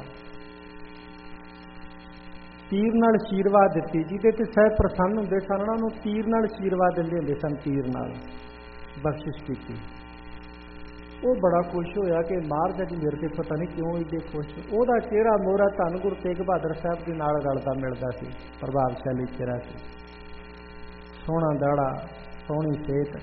तीर नाल आशीर्वाद दिती। जिहदे ते साहब प्रसन्न हुंदे सन उहनां नूं तीर नाल आशीर्वाद दिंदे हुंदे सन, तीर नाल बख्शिश कीती। वो बड़ा खुश होया कि महाराज जी मेरे ते पता नहीं क्यों इन्ने खुश। उहदा चेहरा मोहरा धन गुरु तेग बहादुर साहब के नाल रलदा मिलदा सी, प्रभावशाली चेहरा सी, सोहना दाड़ा, सोहनी सेहत।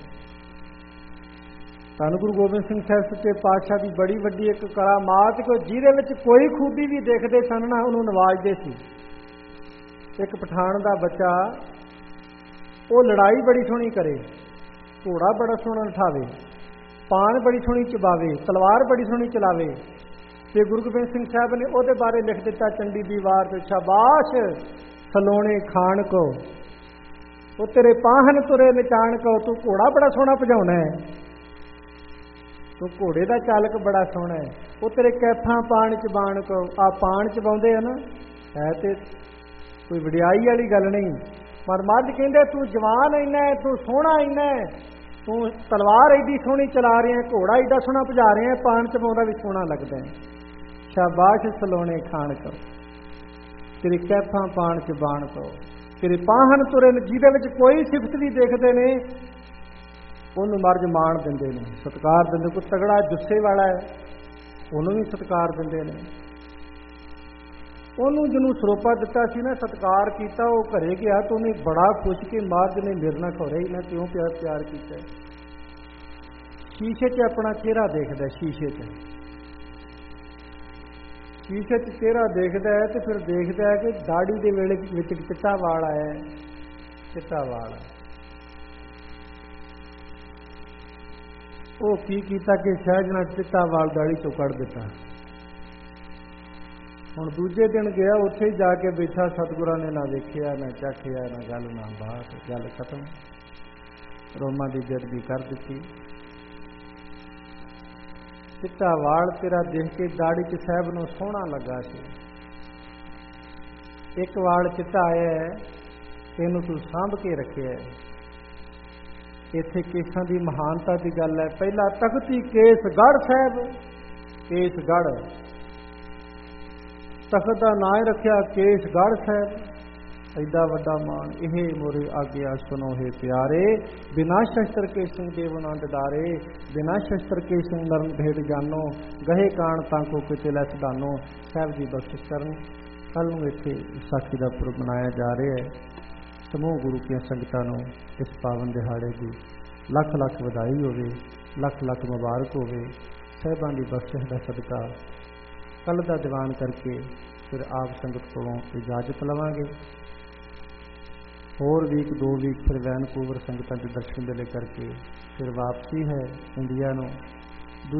धन गुरु गोबिंद सिंह साहब सच्चे पातशाह की बड़ी वड्डी एक करामात, को जिहदे विच कोई खूबी भी देखते सन ना उहनूं नवाजदे सी। एक पठान का बच्चा, वो लड़ाई बड़ी सोहनी करे, घोड़ा बड़ा सोहना नठावे, पान बड़ी सोहनी चबावे, तलवार बड़ी सोहनी चलावे। ते गुरु गोबिंद सिंह साहब ने ਉਹਦੇ बारे लिख दिता चंडी दीवार ते, शाबाश सलोने खान को, वो तेरे पाहन तुरे नचान को, तू घोड़ा बड़ा सोहना भजाउणा है, तू घोड़े का चालक बड़ा सोहना है, वो तेरे कैफां पान चबाण को, आ पान चबाउंदे है ना, है ते कोई वडियाई वाली गल नहीं। पर मर्द कहंदे तू जवान इन्ना है, तू सोहना इन्ना है, तू तलवार एडी सोहनी चला रहे हैं, घोड़ा एडा सोहना भजा रहे हैं, पान चबाउंदा भी सोहना लगदा है। शाबाश सलोने खान को, तेरी कैफां पान चबाण को, तेरे पाहन तुरे जिहदे विच कोई सिफत भी देखते ने उन्होंने मर्ज मान दिंदे ने, सत्कार दिंदे। कोई तगड़ा जुस्से वाला है उन्होंने भी सत्कार दिंदे ने। ਉਹਨੂੰ ਜਿਹਨੂੰ ਸਰੋਪਾ ਦਿੱਤਾ ਸੀ ਨਾ, ਸਤਿਕਾਰ ਕੀਤਾ, ਉਹ ਘਰੇ ਗਿਆ ਤਾਂ ਉਹਨੇ ਬੜਾ ਖੁਸ਼ ਕਿ ਮਹਾਰਾਜ ਨੇ ਮੇਰੇ ਨਾਲ ਖੌਰੇ ਹੀ ਨਾ ਕਿਉਂ ਪਿਆਰ ਕੀਤਾ। ਸ਼ੀਸ਼ੇ 'ਚ ਆਪਣਾ ਚਿਹਰਾ ਦੇਖਦਾ, ਸ਼ੀਸ਼ੇ 'ਚ ਚਿਹਰਾ ਦੇਖਦਾ ਹੈ ਤੇ ਫਿਰ ਦੇਖਦਾ ਹੈ ਕਿ ਦਾੜੀ ਦੇ ਵੇਲੇ ਵਿੱਚ ਚਿੱਟਾ ਵਾਲ ਆਇਆ, ਚਿੱਟਾ ਵਾਲ। ਉਹ ਕੀ ਕੀਤਾ ਕਿ ਸਹਿਜ ਨਾਲ ਚਿੱਟਾ ਵਾਲ ਦਾੜੀ ਚੋਂ ਕੱਢ ਦਿੱਤਾ। ਹੁਣ ਦੂਜੇ ਦਿਨ ਗਿਆ, ਉੱਥੇ ਹੀ ਜਾ ਕੇ ਬੈਠਾ, ਸਤਿਗੁਰਾਂ ਨੇ ਨਾ ਵੇਖਿਆ ਨਾ ਚਾਖਿਆ, ਨਾ ਗੱਲ ਨਾ ਬਾਤ, ਗੱਲ ਖਤਮ, ਰੋਮਾਂ ਦੀ ਬੇਅਦਬੀ ਕਰ ਦਿੱਤੀ। ਚਿੱਟਾ ਵਾਲ ਤੇਰਾ ਦੇਖ ਕੇ ਦਾੜੀ 'ਚ ਸਾਹਿਬ ਨੂੰ ਸੋਹਣਾ ਲੱਗਾ ਸੀ। ਇੱਕ ਵਾਲ ਚਿੱਟਾ ਆਇਆ ਹੈ, ਇਹਨੂੰ ਤੂੰ ਸਾਂਭ ਕੇ ਰੱਖਿਆ। ਇੱਥੇ ਕੇਸਾਂ ਦੀ ਮਹਾਨਤਾ ਦੀ ਗੱਲ ਹੈ। ਪਹਿਲਾ ਤਖਤੀ ਕੇਸਗੜ੍ਹ ਸਾਹਿਬ, ਕੇਸਗੜ੍ਹ तख्त का नाम रखिया केसगढ़ साहब। एडा वड्डा मान, यह मोरे आज्ञा सुनो हे प्यारे, बिना शस्त्र के सिंह देव नंद डारे, बिना शस्त्र के सिंह नरन भेट जानो, गहे कान तांको किते लैस दानो। साहब जी बख्शिश करन। कल नूं इत्थे विसाखी दा पुरब मनाया जा रहा है। समूह गुरु की संगतां नूं इस पावन दिहाड़े की लख लख वधाई होवे, लख लख मुबारक होवे। ਸਾਹਿਬਾਂ ਦੀ ਬਖਸ਼ਿਸ਼ ਦਾ ਸਦਕਾ ਕੱਲ੍ਹ ਦਾ ਦੀਵਾਨ ਕਰਕੇ ਫਿਰ ਆਪ ਸੰਗਤ ਕੋਲੋਂ ਇਜਾਜ਼ਤ ਲਵਾਂਗੇ। ਹੋਰ ਵੀਕ 2 ਵੀਕ ਫਿਰ ਵੈਨਕੂਵਰ ਸੰਗਤਾਂ ਦੇ ਦਰਸ਼ਨ ਮੇਲੇ ਕਰਕੇ ਫਿਰ ਵਾਪਸੀ ਹੈ ਇੰਡੀਆ ਨੂੰ।